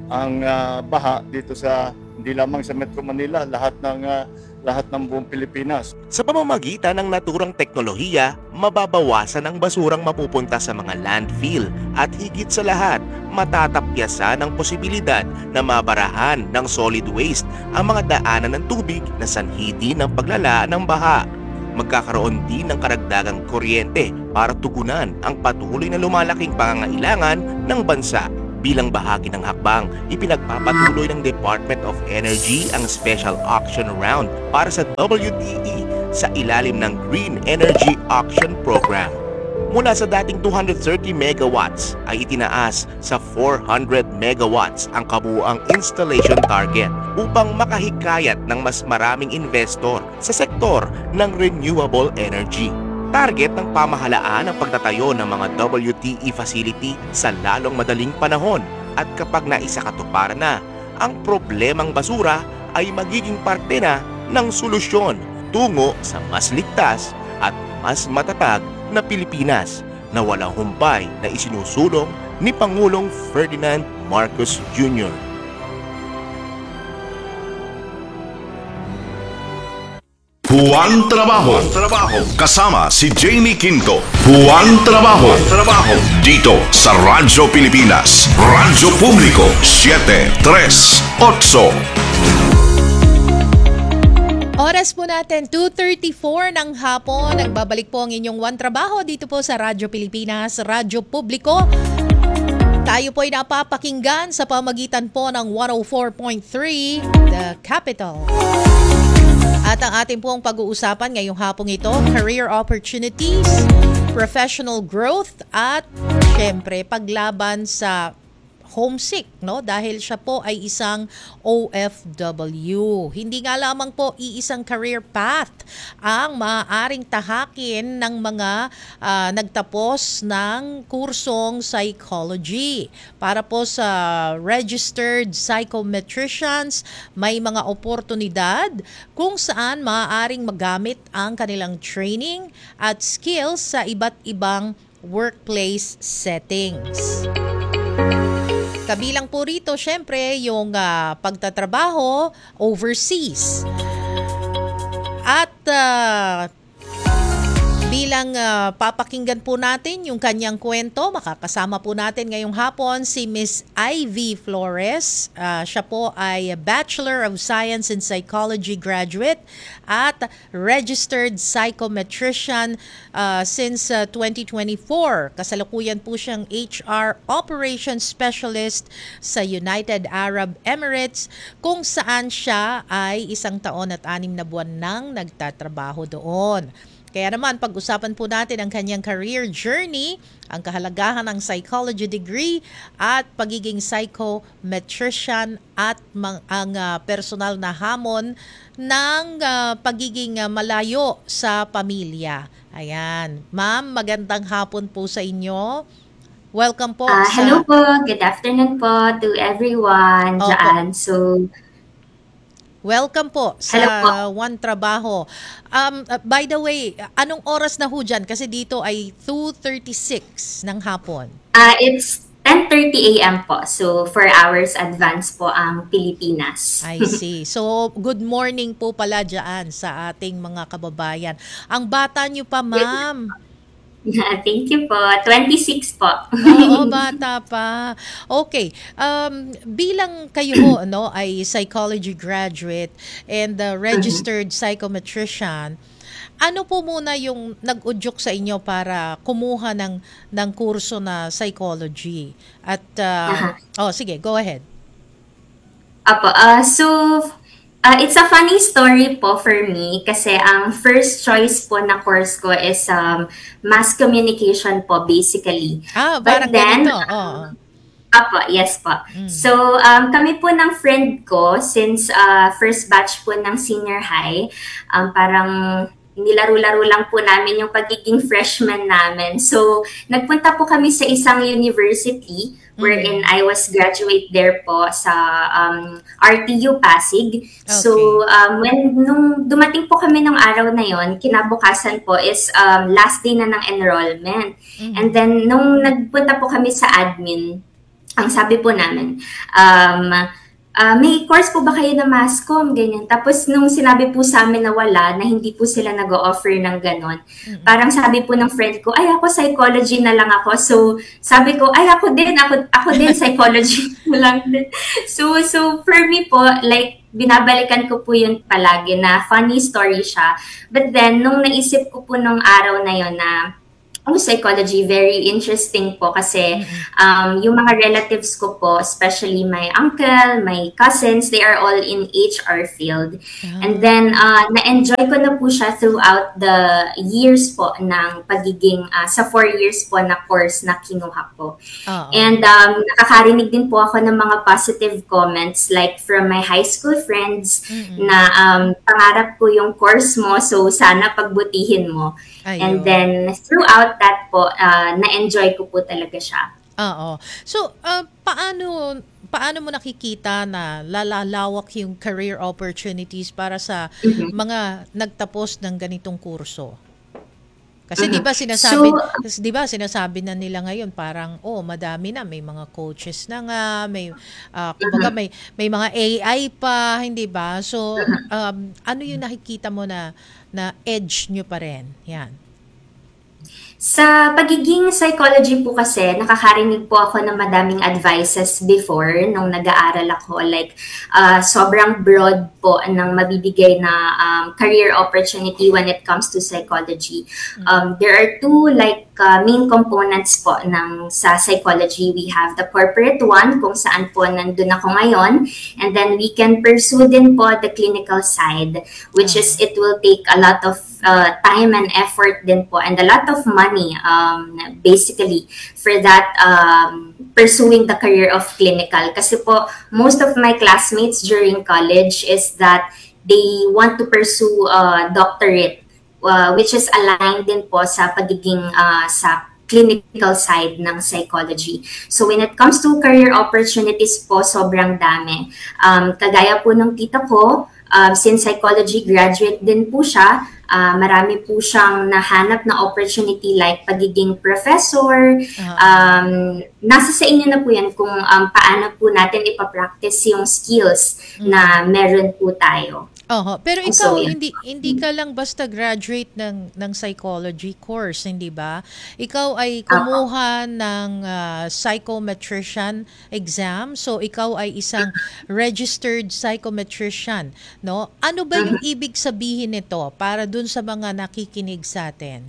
[SPEAKER 11] ang ah, baha dito sa hindi lamang sa Metro Manila, lahat ng ah, lahat ng buong Pilipinas.
[SPEAKER 23] Sa pamamagitan ng naturang teknolohiya, mababawasan ang basurang mapupunta sa mga landfill at higit sa lahat, matatapyasan ang posibilidad na mabarahan ng solid waste ang mga daanan ng tubig na sanhi din ng paglala ng baha. Magkakaroon din ng karagdagang kuryente para tugunan ang patuloy na lumalaking pangangailangan ng bansa. Bilang bahagi ng hakbang, ipinagpapatuloy ng Department of Energy ang special auction round para sa W T E sa ilalim ng Green Energy Auction Program. Mula sa dating two hundred thirty megawatts ay itinaas sa four hundred megawatts ang kabuuang installation target upang makahikayat ng mas maraming investor sa sektor ng renewable energy. Target ng pamahalaan ang pagtatayo ng mga W T E facility sa lalong madaling panahon at kapag naisakatuparan na, ang problemang basura ay magiging parte na ng solusyon tungo sa mas ligtas at mas matatag na Pilipinas na walang humpay na isinusulong ni Pangulong Ferdinand Marcos Junior
[SPEAKER 12] Juan Trabajo. Trabajo. Kasama si Jamie Quinto. Juan Trabajo. Trabajo. Dito sa Radyo Pilipinas. Radyo Publiko. seven three eight.
[SPEAKER 14] Oras po natin, two thirty-four ng hapon. Nagbabalik po ang inyong Juan Trabajo dito po sa Radyo Pilipinas, Radyo Publiko. Tayo po ay napapakinggan sa pamagitan po ng one oh four point three, The Capital. At ang ating pong pag-uusapan ngayong hapong ito, career opportunities, professional growth, at syempre paglaban sa homesick, no? Dahil siya po ay isang O F W. Hindi nga lamang po iisang career path ang maaaring tahakin ng mga uh, nagtapos ng kursong psychology. Para po sa registered psychometricians, may mga oportunidad kung saan maaaring magamit ang kanilang training at skills sa iba't ibang workplace settings. Kabilang po rito, syempre, yung uh, pagtatrabaho overseas. At uh, bilang uh, papakinggan po natin yung kanyang kwento, makakasama po natin ngayong hapon si Miss Ivy Flores. Uh, siya po ay Bachelor of Science in Psychology graduate at registered psychometrician uh, since uh, twenty twenty-four. Kasalukuyan po siyang H R Operations Specialist sa United Arab Emirates, kung saan siya ay isang taon at anim na buwan nang nagtatrabaho doon. Kaya naman, pag-usapan po natin ang kanyang career journey, ang kahalagahan ng psychology degree at pagiging psychometrician at mang, ang uh, personal na hamon ng uh, pagiging uh, malayo sa pamilya. Ayan. Ma'am, magandang hapon po sa inyo. Welcome po.
[SPEAKER 1] Uh,
[SPEAKER 14] sa...
[SPEAKER 1] Hello po. Good afternoon po to everyone
[SPEAKER 14] Opo.
[SPEAKER 1] dyan. So,
[SPEAKER 14] welcome po sa One Trabaho. Um, uh, by the way, anong oras na ho dyan? Kasi dito ay two thirty-six ng hapon.
[SPEAKER 1] uh, it's ten thirty a m po. So, four hours advance po ang Pilipinas.
[SPEAKER 14] I see. So, good morning po pala dyan sa ating mga kababayan. Ang bata nyo pa, ma'am.
[SPEAKER 1] Thank you po. twenty-six po.
[SPEAKER 14] Oo, bata pa. Okay. Um, bilang kayo ho, no, ay psychology graduate and uh, registered psychometrician, ano po muna yung nag-udyok sa inyo para kumuha ng, ng kurso na psychology? At, uh, oh, sige, go ahead.
[SPEAKER 1] Apo, uh, so, Uh, it's a funny story po for me kasi ang first choice po na course ko is um, mass communication po basically.
[SPEAKER 14] Ah,
[SPEAKER 1] But
[SPEAKER 14] parang
[SPEAKER 1] then,
[SPEAKER 14] ganito. Oh.
[SPEAKER 1] Apo, yes po. Mm. So, um, kami po ng friend ko since uh, first batch po ng senior high, um, parang nilaro-laro lang po namin yung pagiging freshman namin. So, nagpunta po kami sa isang university wherein I was graduate there po sa um, R T U Pasig. Okay. So, um, when nung dumating po kami ng araw na yon, kinabukasan po is um, last day na ng enrollment. Mm-hmm. And then, nung nagpunta po kami sa admin, ang sabi po namin, um, uh, may course po ba kayo na mass comm, ganyan. Tapos nung sinabi po sa amin na wala, na hindi po sila nag-o-offer ng ganon, mm-hmm. parang sabi po ng friend ko, ay ako psychology na lang ako. So sabi ko, ay ako din, ako, ako din psychology na lang din. So, so for me po, like, binabalikan ko po yun palagi na funny story siya. But then, nung naisip ko po nung araw na yun na, oh, psychology, very interesting po kasi um, yung mga relatives ko po, especially my uncle, my cousins, they are all in H R field. Yeah. And then, uh, na-enjoy ko na po siya throughout the years po ng pagiging, uh, sa four years po na course na kinuha ko. Uh-oh. And um, nakakarinig din po ako ng mga positive comments like from my high school friends mm-hmm. na um, pangarap ko yung course mo, so sana pagbutihin mo. Ayun. And then, throughout that po, uh, na-enjoy ko po talaga siya.
[SPEAKER 14] Oo. So, uh, paano paano mo nakikita na lalalawak yung career opportunities para sa mm-hmm. mga nagtapos ng ganitong kurso? Kasi mm-hmm. 'di ba sinasabi, so, 'di ba sinasabi na nila ngayon parang oh, madami na, may mga coaches na nga, may uh, kumbaga may may mga A I pa, hindi ba? So, um, ano yung nakikita mo na na edge nyo pa rin? Yan.
[SPEAKER 1] Sa pagiging psychology po kasi, nakakarinig po ako ng madaming advices before nung nag-aaral ako. Like, uh, sobrang broad po ng mabibigay na um, career opportunity when it comes to psychology. Um, there are two like uh, main components po ng sa psychology. We have the corporate one, kung saan po nandun ako ngayon. And then we can pursue din po the clinical side, which is it will take a lot of uh, time and effort din po and a lot of money um, basically for that um, pursuing the career of clinical. Kasi po, most of my classmates during college is that they want to pursue uh, doctorate, uh, which is aligned din po sa pagiging uh, sa clinical side ng psychology. So when it comes to career opportunities po, sobrang dami. Um, kagaya po ng tita ko, uh, since psychology graduate din po siya, uh, marami po siyang nahanap na opportunity like pagiging professor. Uh-huh. Um, nasa sa inyo na po yan kung um, paano po natin ipapractice yung skills uh-huh. na meron po tayo.
[SPEAKER 14] Oho, pero ikaw so, yeah. hindi hindi ka lang basta graduate ng ng psychology course, hindi ba? Ikaw ay kumuha uh-huh. ng uh, psychometrician exam. So ikaw ay isang registered psychometrician, no? Ano ba yung uh-huh. ibig sabihin nito para dun sa mga nakikinig sa atin?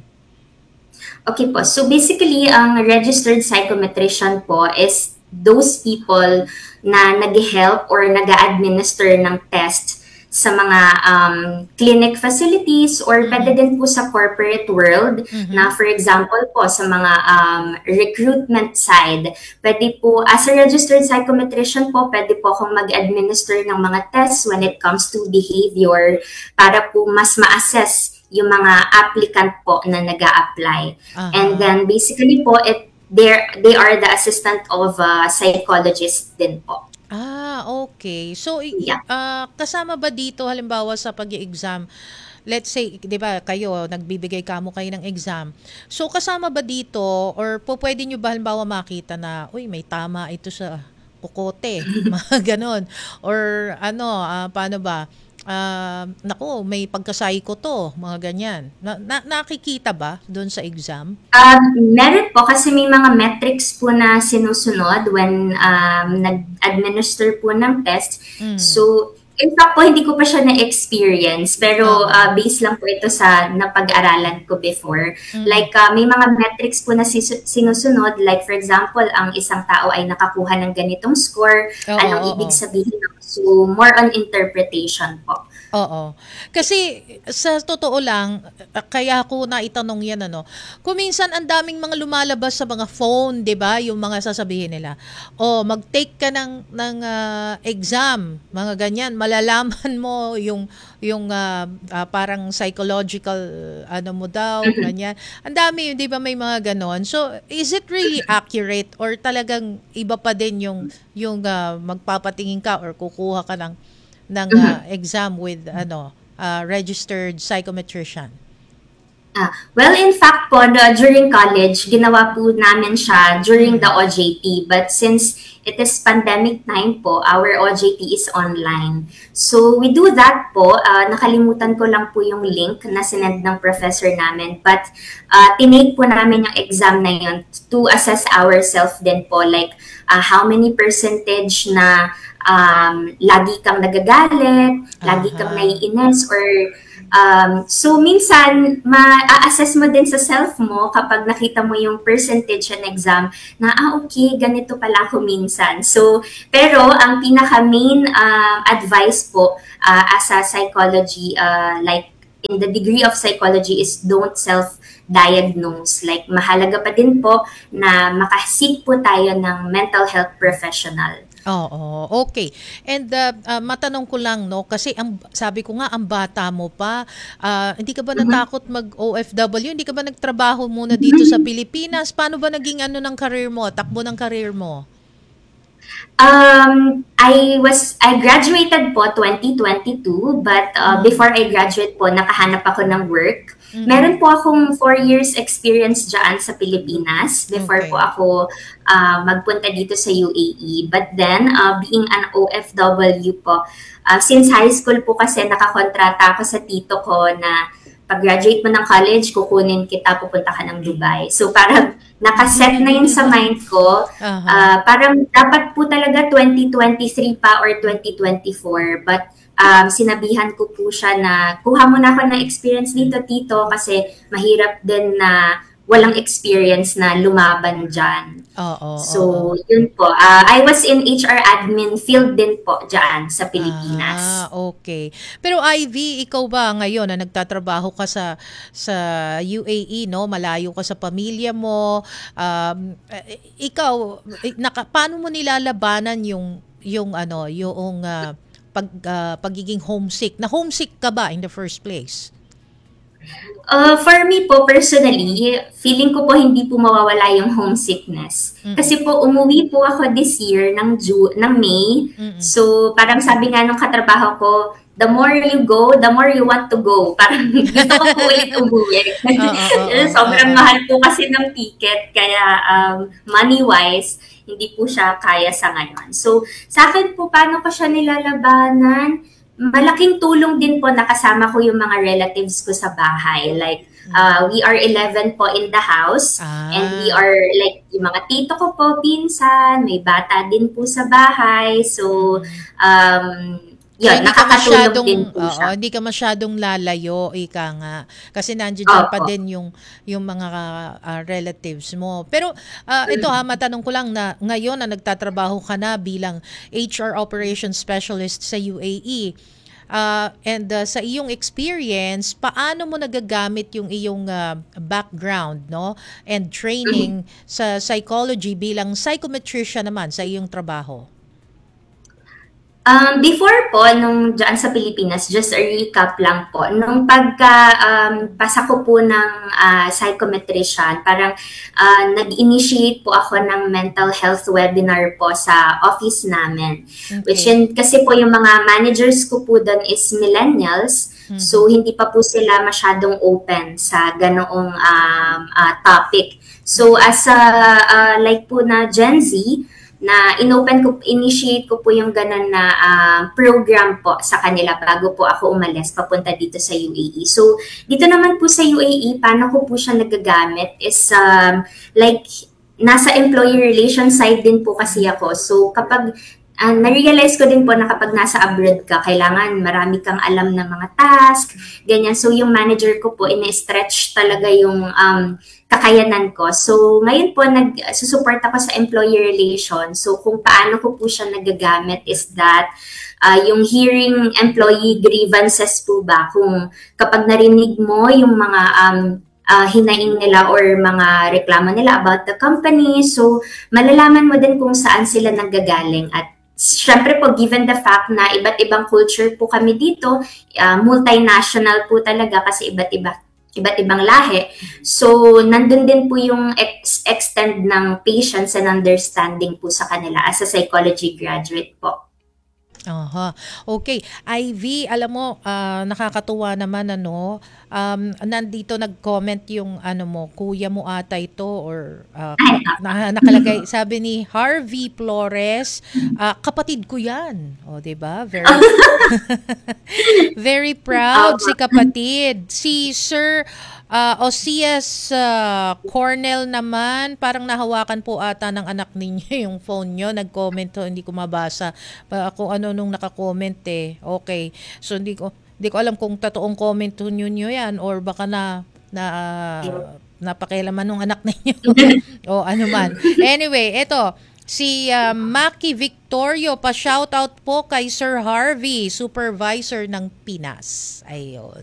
[SPEAKER 1] Okay po. So basically, ang registered psychometrician po is those people na nag-help or nag-administer ng test sa mga um, clinic facilities or pwede din po sa corporate world mm-hmm. na for example po sa mga um, recruitment side. Pwede po, as a registered psychometrician po, pwede po akong mag-administer ng mga tests when it comes to behavior para po mas ma-assess yung mga applicant po na nag-a-apply. Uh-huh. And then basically po, it, they are the assistant of a psychologist din po.
[SPEAKER 14] Ah, okay. So, yeah. uh, kasama ba dito, halimbawa sa pag-i-exam, let's say, di ba, kayo, nagbibigay kamo kayo ng exam. So, kasama ba dito, or po pwede nyo ba halimbawa makita na, uy, may tama ito sa kukote, mga ganon. Or ano, uh, paano ba? Uh, naku, may pagka-psycho to, mga ganyan. Na, na, nakikita ba doon sa exam?
[SPEAKER 1] Um, meron po kasi may mga metrics po na sinusunod when um, nag-administer po ng test. Mm. So, in fact po, hindi ko pa siya na-experience, pero uh, based lang po ito sa napag-aralan ko before. Mm. Like, uh, may mga metrics po na sinusunod. Like, for example, ang isang tao ay nakakuha ng ganitong score. Oh, anong oh, ibig sabihin? So, more on interpretation po.
[SPEAKER 14] Oo. Kasi sa totoo lang, kaya ako naitanong yan, ano, kung minsan ang daming mga lumalabas sa mga phone, di ba? Yung mga sasabihin nila, oh, mag-take ka ng, ng uh, exam, mga ganyan, malalaman mo yung, yung uh, uh, parang psychological, ano mo daw, ganyan. Ang dami, di ba, may mga ganon. So, is it really accurate or talagang iba pa din yung, yung uh, magpapatingin ka or kukuha ka ng ng uh, exam with ano uh, registered psychometrician?
[SPEAKER 1] Ah, well, in fact po, the, during college, ginawa po namin siya during the O J T. But since it is pandemic time po, our O J T is online. So we do that po. Uh, nakalimutan ko lang po yung link na sinend ng professor namin. But uh, tinake po namin yung exam na yun to assess ourselves din po. Like uh, how many percentage na um, lagi kang nagagalit, lagi kang naiinis, or Um, so, minsan, ma-assess mo din sa self mo kapag nakita mo yung percentage ng exam na, ah, okay, ganito pala ako minsan. So, pero, ang pinaka-main uh, advice po uh, as a psychology, uh, like, in the degree of psychology is don't self-diagnose. Like, mahalaga pa din po na makasik po tayo ng mental health professional.
[SPEAKER 14] Oo, okay. And uh, uh, matanong ko lang, no, kasi ang sabi ko nga, ang bata mo pa, uh, hindi ka ba natakot mag-O F W? Hindi ka ba nagtrabaho muna dito sa Pilipinas? Paano ba naging ano ng career mo, takbo ng career mo?
[SPEAKER 1] Um, I was, I graduated po twenty twenty-two, but uh, before I graduate po, nakahanap ako ng work. Mm-hmm. Meron po akong four years experience dyan sa Pilipinas before okay. po ako uh, magpunta dito sa U A E. But then, uh, being an O F W po, uh, since high school po kasi nakakontrata ako sa tito ko na pag-graduate mo ng college, kukunin kita, pupunta ka ng Dubai. So parang nakaset na yun sa mind ko. Uh-huh. Uh, parang dapat po talaga twenty twenty-three pa or twenty twenty-four. But um, sinabihan ko po siya na kuha mo na ako ng experience dito, tito, kasi mahirap din na walang experience na lumaban dyan.
[SPEAKER 14] Oo.
[SPEAKER 1] So, oo. Yun po. Uh, I was in H R admin field din po dyan sa Pilipinas.
[SPEAKER 14] Ah, okay. Pero Ivy, ikaw ba ngayon na nagtatrabaho ka sa sa U A E, no? Malayo ka sa pamilya mo. Um, ikaw, naka, paano mo nilalabanan yung yung ano, yung uh, pag uh, pagiging homesick? Na homesick ka ba in the first place?
[SPEAKER 1] Uh, for me po, personally, feeling ko po hindi po mawawala yung homesickness. Mm-hmm. Kasi po, umuwi po ako this year ng, June, ng May. Mm-hmm. So, parang sabi nga nung katrabaho ko, the more you go, the more you want to go. Parang gusto ko po ulit umuwi. Sobrang mahal po kasi ng ticket. Kaya um, money-wise, hindi po siya kaya sa ngayon. So, sa akin po, paano ko siya nilalabanan? Malaking tulong din po nakasama ko yung mga relatives ko sa bahay. Like, uh, we are eleven po in the house. Ah. And we are, like, yung mga tito ko po, pinsan, may bata din po sa bahay. So, um, yun, so, nakakatulong din po siya.
[SPEAKER 14] Oo, hindi ka masyadong lalayo, ika nga. Kasi nandiyan pa din yung, yung mga uh, relatives mo. Pero uh, ito ha, matanong ko lang na ngayon na nagtatrabaho ka na bilang H R Operations Specialist sa U A E. Uh, and uh, sa iyong experience, paano mo nagagamit yung iyong uh, background, no, and training mm-hmm. sa psychology bilang psychometrician naman sa iyong trabaho?
[SPEAKER 1] Um, before po, nung dyan sa Pilipinas, just a recap lang po, nung pagka um, pasa ko po ng uh, psychometrician, parang uh, nag-initiate po ako ng mental health webinar po sa office namin. Okay. Which in, kasi po yung mga managers ko po doon is millennials, mm-hmm. so hindi pa po sila masyadong open sa ganoong um, uh, topic. So as a, uh, like po na Gen Z, na inopen ko, initiate ko po yung ganun na uh, program po sa kanila bago po ako umalis papunta dito sa U A E. So, dito naman po sa U A E, paano ko po siya nagagamit is um, like, nasa employee relations side din po kasi ako. So, kapag Uh, na-realize ko din po na kapag nasa abroad ka, kailangan marami kang alam ng mga task, ganyan. So, yung manager ko po, ina-stretch talaga yung um, kakayanan ko. So, ngayon po, nag-support ako sa employee relations. So, kung paano ko po siya nagagamit is that uh, yung hearing employee grievances po ba, kung kapag narinig mo yung mga um, uh, hinaing nila or mga reklamo nila about the company, so malalaman mo din kung saan sila nanggagaling. At syempre po, given the fact na iba't ibang culture po kami dito, uh, multinational po talaga kasi iba't iba iba't ibang lahi. So, nandun din po yung ex- extend ng patience and understanding po sa kanila as a psychology graduate po.
[SPEAKER 14] Aha. Okay. Ivy, alam mo, ah, nakakatuwa naman ano, um, nandito nag-comment yung ano mo, kuya mo ata ito or ah, ka- na, nakalagay, sabi ni Harvey Flores, ah, kapatid ko yan. O, 'di ba? Very very proud si kapatid. Si Sir uh, Osias uh, Cornell naman, parang nahawakan po ata ng anak ninyo yung phone nyo. Nag-comment to, hindi ko mabasa pa kung ano nung naka-comment eh. Okay. So hindi ko hindi ko alam kung totoong comment to nyo nyo yan or baka na na uh, napakialaman ng anak ninyo o ano man. Anyway, eto si uh, Maki Victorio, pa-shoutout po kay Sir Harvey, supervisor ng Pinas. Ayun.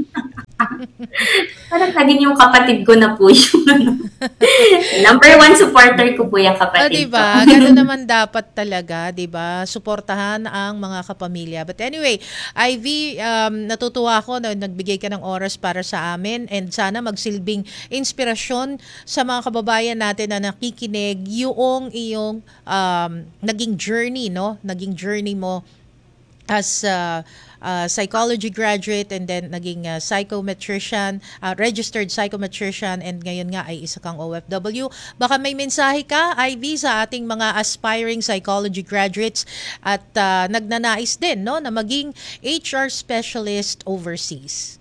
[SPEAKER 1] Parang naging yung kapatid ko na po yung number one supporter ko po yung
[SPEAKER 14] O,
[SPEAKER 1] kapatid
[SPEAKER 14] diba?
[SPEAKER 1] ko.
[SPEAKER 14] Ganun naman dapat talaga, diba? Suportahan ang mga kapamilya. But anyway, Ivy, um, natutuwa ako na nagbigay ka ng oras para sa amin and sana magsilbing inspirasyon sa mga kababayan natin na nakikinig yung iyong um, naging journey, no? Naging journey mo as uh, uh, psychology graduate and then naging uh, psychometrician, uh, registered psychometrician and ngayon nga ay isa kang O F W. Baka may mensahe ka, Ivy, sa ating mga aspiring psychology graduates at uh, nagnanais din no, na maging H R specialist overseas.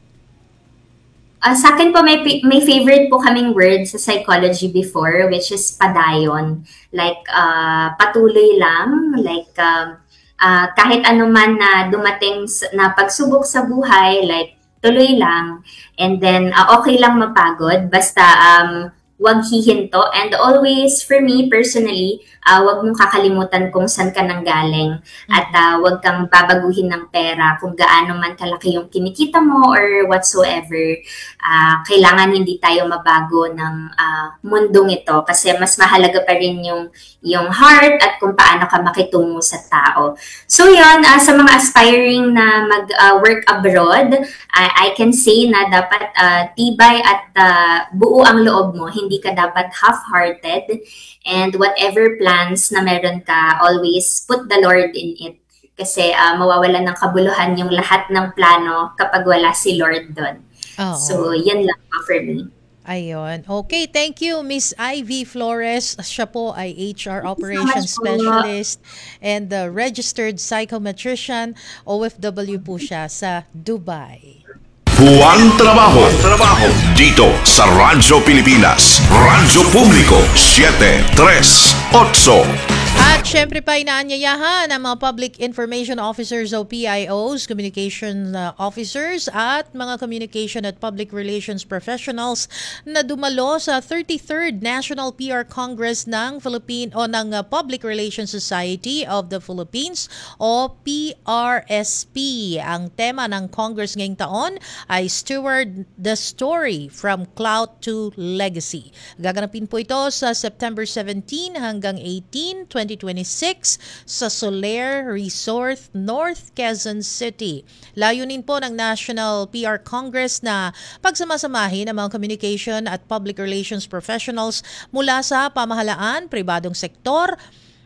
[SPEAKER 1] Uh, sa akin po, may, may favorite po kaming word sa psychology before, which is padayon. Like, uh, patuloy lang, like, um, Uh, kahit ano man na dumating na pagsubok sa buhay, like tuloy lang. And then, uh, okay lang mapagod. Basta um, wag hihinto. And always, for me personally, uh, wag mong kakalimutan kung saan ka nanggaling. At uh, wag kang babaguhin ng pera kung gaano man kalaki yung kinikita mo or whatsoever. Uh, kailangan hindi tayo mabago ng uh, mundong ito kasi mas mahalaga pa rin yung yung heart at kung paano ka makitungo sa tao. So yun, uh, sa mga aspiring na mag-work uh, abroad, uh, I can say na dapat uh, tibay at uh, buo ang loob mo. Hindi ka dapat half-hearted. And whatever plans na meron ka, always put the Lord in it. Kasi uh, mawawalan ng kabuluhan yung lahat ng plano kapag wala si Lord doon.
[SPEAKER 14] Oo.
[SPEAKER 1] So, yan lang po for me.
[SPEAKER 14] Ayun. Okay, thank you, Miss Ivy Flores. Siya po ay H R
[SPEAKER 1] Thank you so
[SPEAKER 14] Operations
[SPEAKER 1] much po.
[SPEAKER 14] Specialist and the registered psychometrician. O F W po siya sa Dubai.
[SPEAKER 12] Buwan Trabaho. Trabaho. Dito sa Radyo Pilipinas. Radyo Publiko. siyete tres otso.
[SPEAKER 14] At syempre pa inaanyayahan ang mga Public Information Officers o P I Os, Communication uh, Officers at mga Communication at Public Relations Professionals na dumalo sa thirty-third National P R Congress ng Philippine o ng uh, Public Relations Society of the Philippines o P R S P. Ang tema ng Congress ngayong taon ay Steward the Story from Clout to Legacy. Gaganapin po ito sa September seventeenth hanggang eighteenth, twenty twenty-six sa Soler Resort, North Quezon City. Layunin po ng National P R Congress na pagsamasamahin ang mga communication at public relations professionals mula sa pamahalaan, pribadong sektor,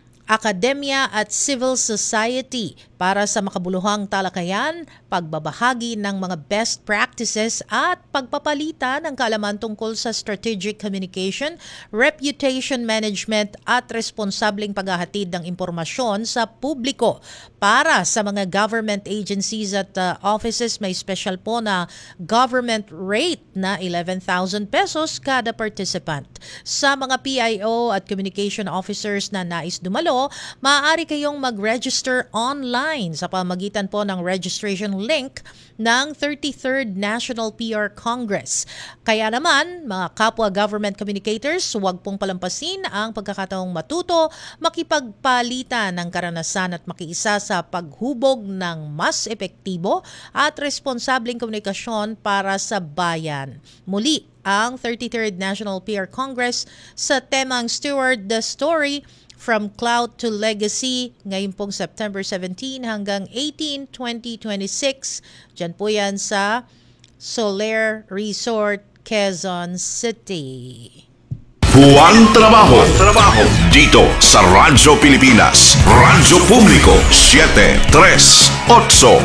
[SPEAKER 14] akademya at civil society para sa makabuluhang talakayan, pagbabahagi ng mga best practices at pagpapalitan ng kaalaman tungkol sa strategic communication, reputation management at responsableng paghahatid ng impormasyon sa publiko. Para sa mga government agencies at uh, offices, may special po na government rate na eleven thousand pesos kada participant. Sa mga P I O at communication officers na nais dumalo, maaari kayong mag-register online sa pamagitan po ng registration link ng thirty-third National P R Congress. Kaya naman, mga kapwa government communicators, huwag pong palampasin ang pagkakataong matuto, makipagpalitan ng karanasan at makiisa sa paghubog ng mas epektibo at responsableng komunikasyon para sa bayan. Muli, ang thirty-third National P R Congress sa temang Steward the Story from Clout to Legacy ngayon pong September seventeenth hanggang eighteenth, twenty twenty-six. Diyan po yan sa Soler Resort, Quezon City.
[SPEAKER 12] Juan Trabajo. Trabajo. Dito sa Radyo Pilipinas. Radyo Publiko siete tres otso.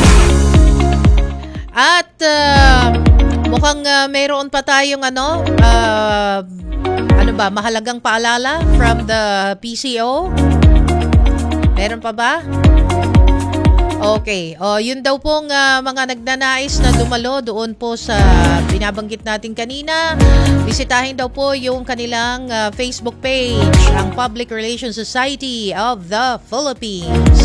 [SPEAKER 14] At uh, mukhang uh, mayroon pa tayong ano, uh, ano ba, mahalagang paalala from the P C O. Meron pa ba? Okay. O, yun daw pong uh, mga nagnanais na dumalo doon po sa binabanggit natin kanina. Bisitahin daw po yung kanilang uh, Facebook page, ang Public Relations Society of the Philippines.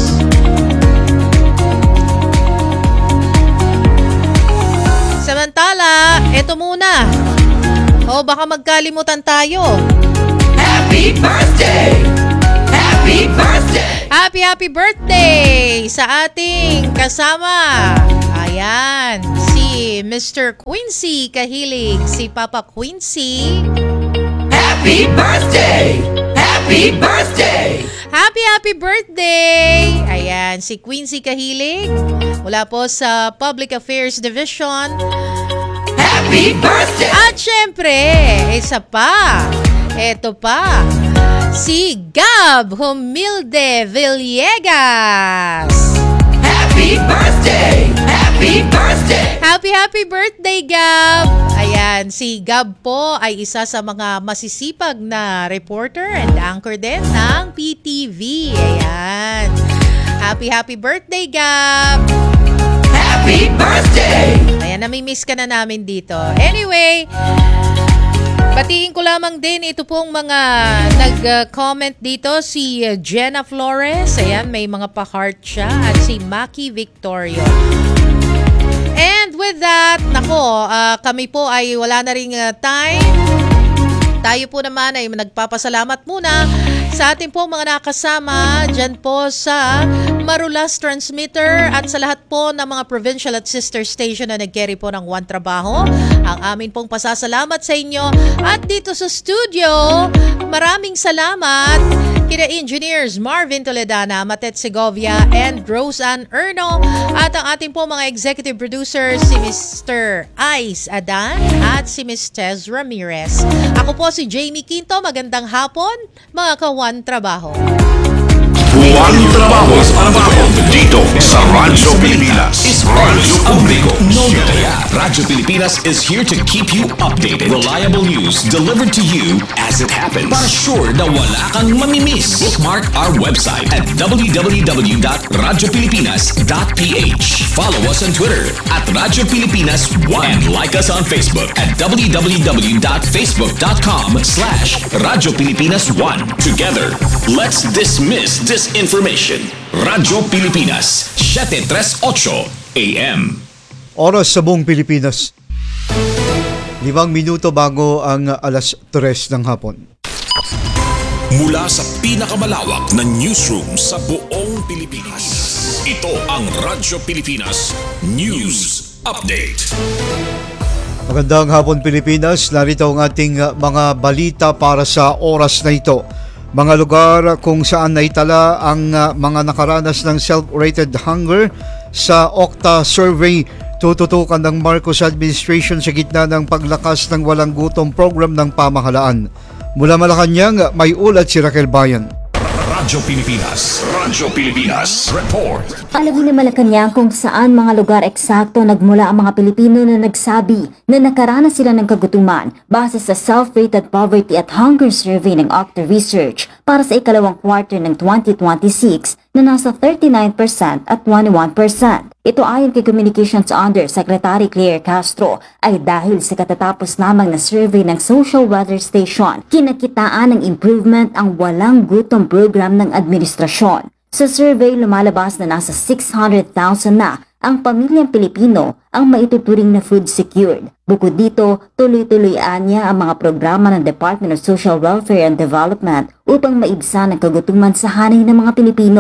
[SPEAKER 14] Samantala, eto muna. O, baka magkalimutan tayo.
[SPEAKER 13] Happy birthday! Happy birthday!
[SPEAKER 14] Happy, happy birthday sa ating kasama. Ayan, si Mister Quincy Kahilig, si Papa Quincy.
[SPEAKER 13] Happy birthday! Happy birthday!
[SPEAKER 14] Happy, happy birthday! Ayan, si Quincy Kahilig mula po sa Public Affairs Division.
[SPEAKER 13] Happy birthday!
[SPEAKER 14] At syempre, isa pa, eto pa, si Gab Humilde Villegas.
[SPEAKER 13] Happy birthday! Happy birthday!
[SPEAKER 14] Happy, happy birthday, Gab! Ayan, si Gab po ay isa sa mga masisipag na reporter and anchor din ng P T V. Ayan. Happy, happy birthday, Gab!
[SPEAKER 13] Happy birthday!
[SPEAKER 14] Ayan, nami-miss ka na namin dito. Anyway, batiin ko lamang din ito pong mga nag-comment dito, si Jenna Flores, ayan, may mga pa-heart siya, at si Maki Victorio. And with that, nako, uh, kami po ay wala na ring uh, time. Tayo po naman ay nagpapasalamat muna sa ating pong mga nakasama dyan po sa Marulas Transmitter at sa lahat po ng mga provincial at sister station na nag-carry po ng One Trabaho. Ang amin pong pasasalamat sa inyo. At dito sa studio, maraming salamat kina Engineers Marvin Toledana, Matet Segovia, and Roseanne Erno. At ang ating po mga executive producers, si Mister Ice Adan at si Miss Tez Ramirez. Ako po si Jamie Quinto. Magandang hapon, mga ka-One Trabaho.
[SPEAKER 12] Juan Trabajo. Dito sa Radyo Pilipinas. Radyo Publiko.
[SPEAKER 2] No kaya, Radyo Pilipinas is here to keep you updated. Reliable news delivered to you as it happens. Para sure na wala kang mamimiss. Bookmark our website at w w w dot radyo pilipinas dot p h. Follow us on Twitter at Radyo Pilipinas one and like us on Facebook at w w w dot facebook dot com slash Radyo Pilipinas one. Together, let's dismiss disinformation. Radyo Pilipinas, siete tres otso A M.
[SPEAKER 3] Oras sa buong Pilipinas. Limang minuto bago ang alas tres ng hapon.
[SPEAKER 2] Mula sa pinakamalawak na newsroom sa buong Pilipinas. Ito ang Radyo Pilipinas News Update.
[SPEAKER 3] Magandang hapon Pilipinas. Narito ang ating mga balita para sa oras na ito. Mga lugar kung saan naitala ang uh, mga nakaranas ng self-rated hunger sa Okta Survey, tututukan ng Marcos Administration sa gitna ng paglakas ng walang gutom program ng pamahalaan. Mula Malacanang, may ulat si Raquel Bayan.
[SPEAKER 2] Radyo Pilipinas, Radyo Pilipinas, report.
[SPEAKER 17] Alamin ng Malacanang kung saan mga lugar eksakto nagmula ang mga Pilipino na nagsabi na nakaranas sila ng kagutuman base sa Self-Rated Poverty at Hunger Survey ng Okta Research para sa ikalawang quarter ng twenty twenty-six na nasa thirty-nine percent at twenty-one percent. Ito ayon kay Communications Under Secretary Claire Castro ay dahil sa katatapos lamang na survey ng Social Weather Station, kinakitaan ng improvement ang walang gutom program ng administrasyon. Sa survey, lumalabas na nasa six hundred thousand na ang pamilyang Pilipino ang maituturing na food secured. Bukod dito, tuloy-tuloyan niya ang mga programa ng Department of Social Welfare and Development upang maibsan ang kagutuman sa hanay ng mga Pilipino.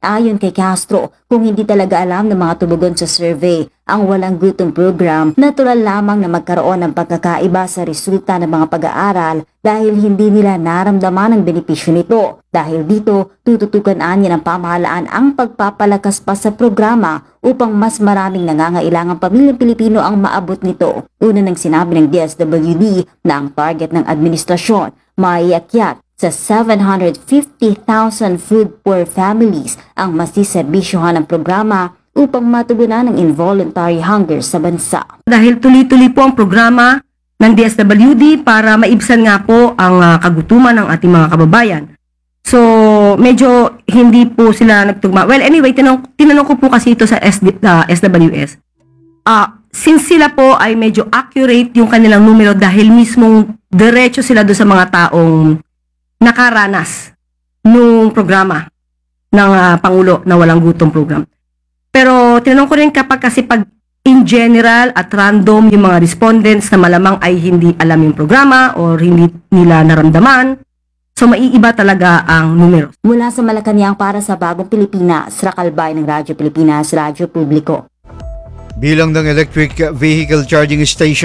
[SPEAKER 17] Ayon kay Castro, kung hindi talaga alam ng mga tumugon sa survey ang walang gutom program, natural lamang na magkaroon ng pagkakaiba sa resulta ng mga pag-aaral dahil hindi nila naramdaman ang benepisyo nito. Dahil dito, tututukan niya ng pamahalaan ang pagpapalakas pa sa programa upang mas maraming nangangailangang pamilyang Pilipino ang maabot nito. Una nang sinabi ng D S W D na ang target ng administrasyon maiakyat sa seven hundred fifty thousand food poor families ang masiserbisyohan ng programa upang matugunan ang involuntary hunger sa bansa.
[SPEAKER 4] Dahil tuloy-tuloy po ang programa ng D S W D para maibsan nga po ang uh, kagutuman ng ating mga kababayan. So, medyo hindi po sila nagtugma. Well, anyway, tinanong, tinanong ko po kasi ito sa S D, uh, S W S. Uh, since sila po ay medyo accurate yung kanilang numero dahil mismong diretso sila doon sa mga taong nakaranas nung programa ng uh, Pangulo na walang gutom program. Pero tinanong ko rin kapag kasi pag in general at random yung mga respondents na malamang ay hindi alam yung programa or hindi nila naramdaman, so maiiba talaga ang numero.
[SPEAKER 17] Mula sa Malacanang para sa Bagong Pilipinas, Rakalbay ng Radyo Pilipinas, Radyo Publiko.
[SPEAKER 3] Bilang ng electric vehicle charging station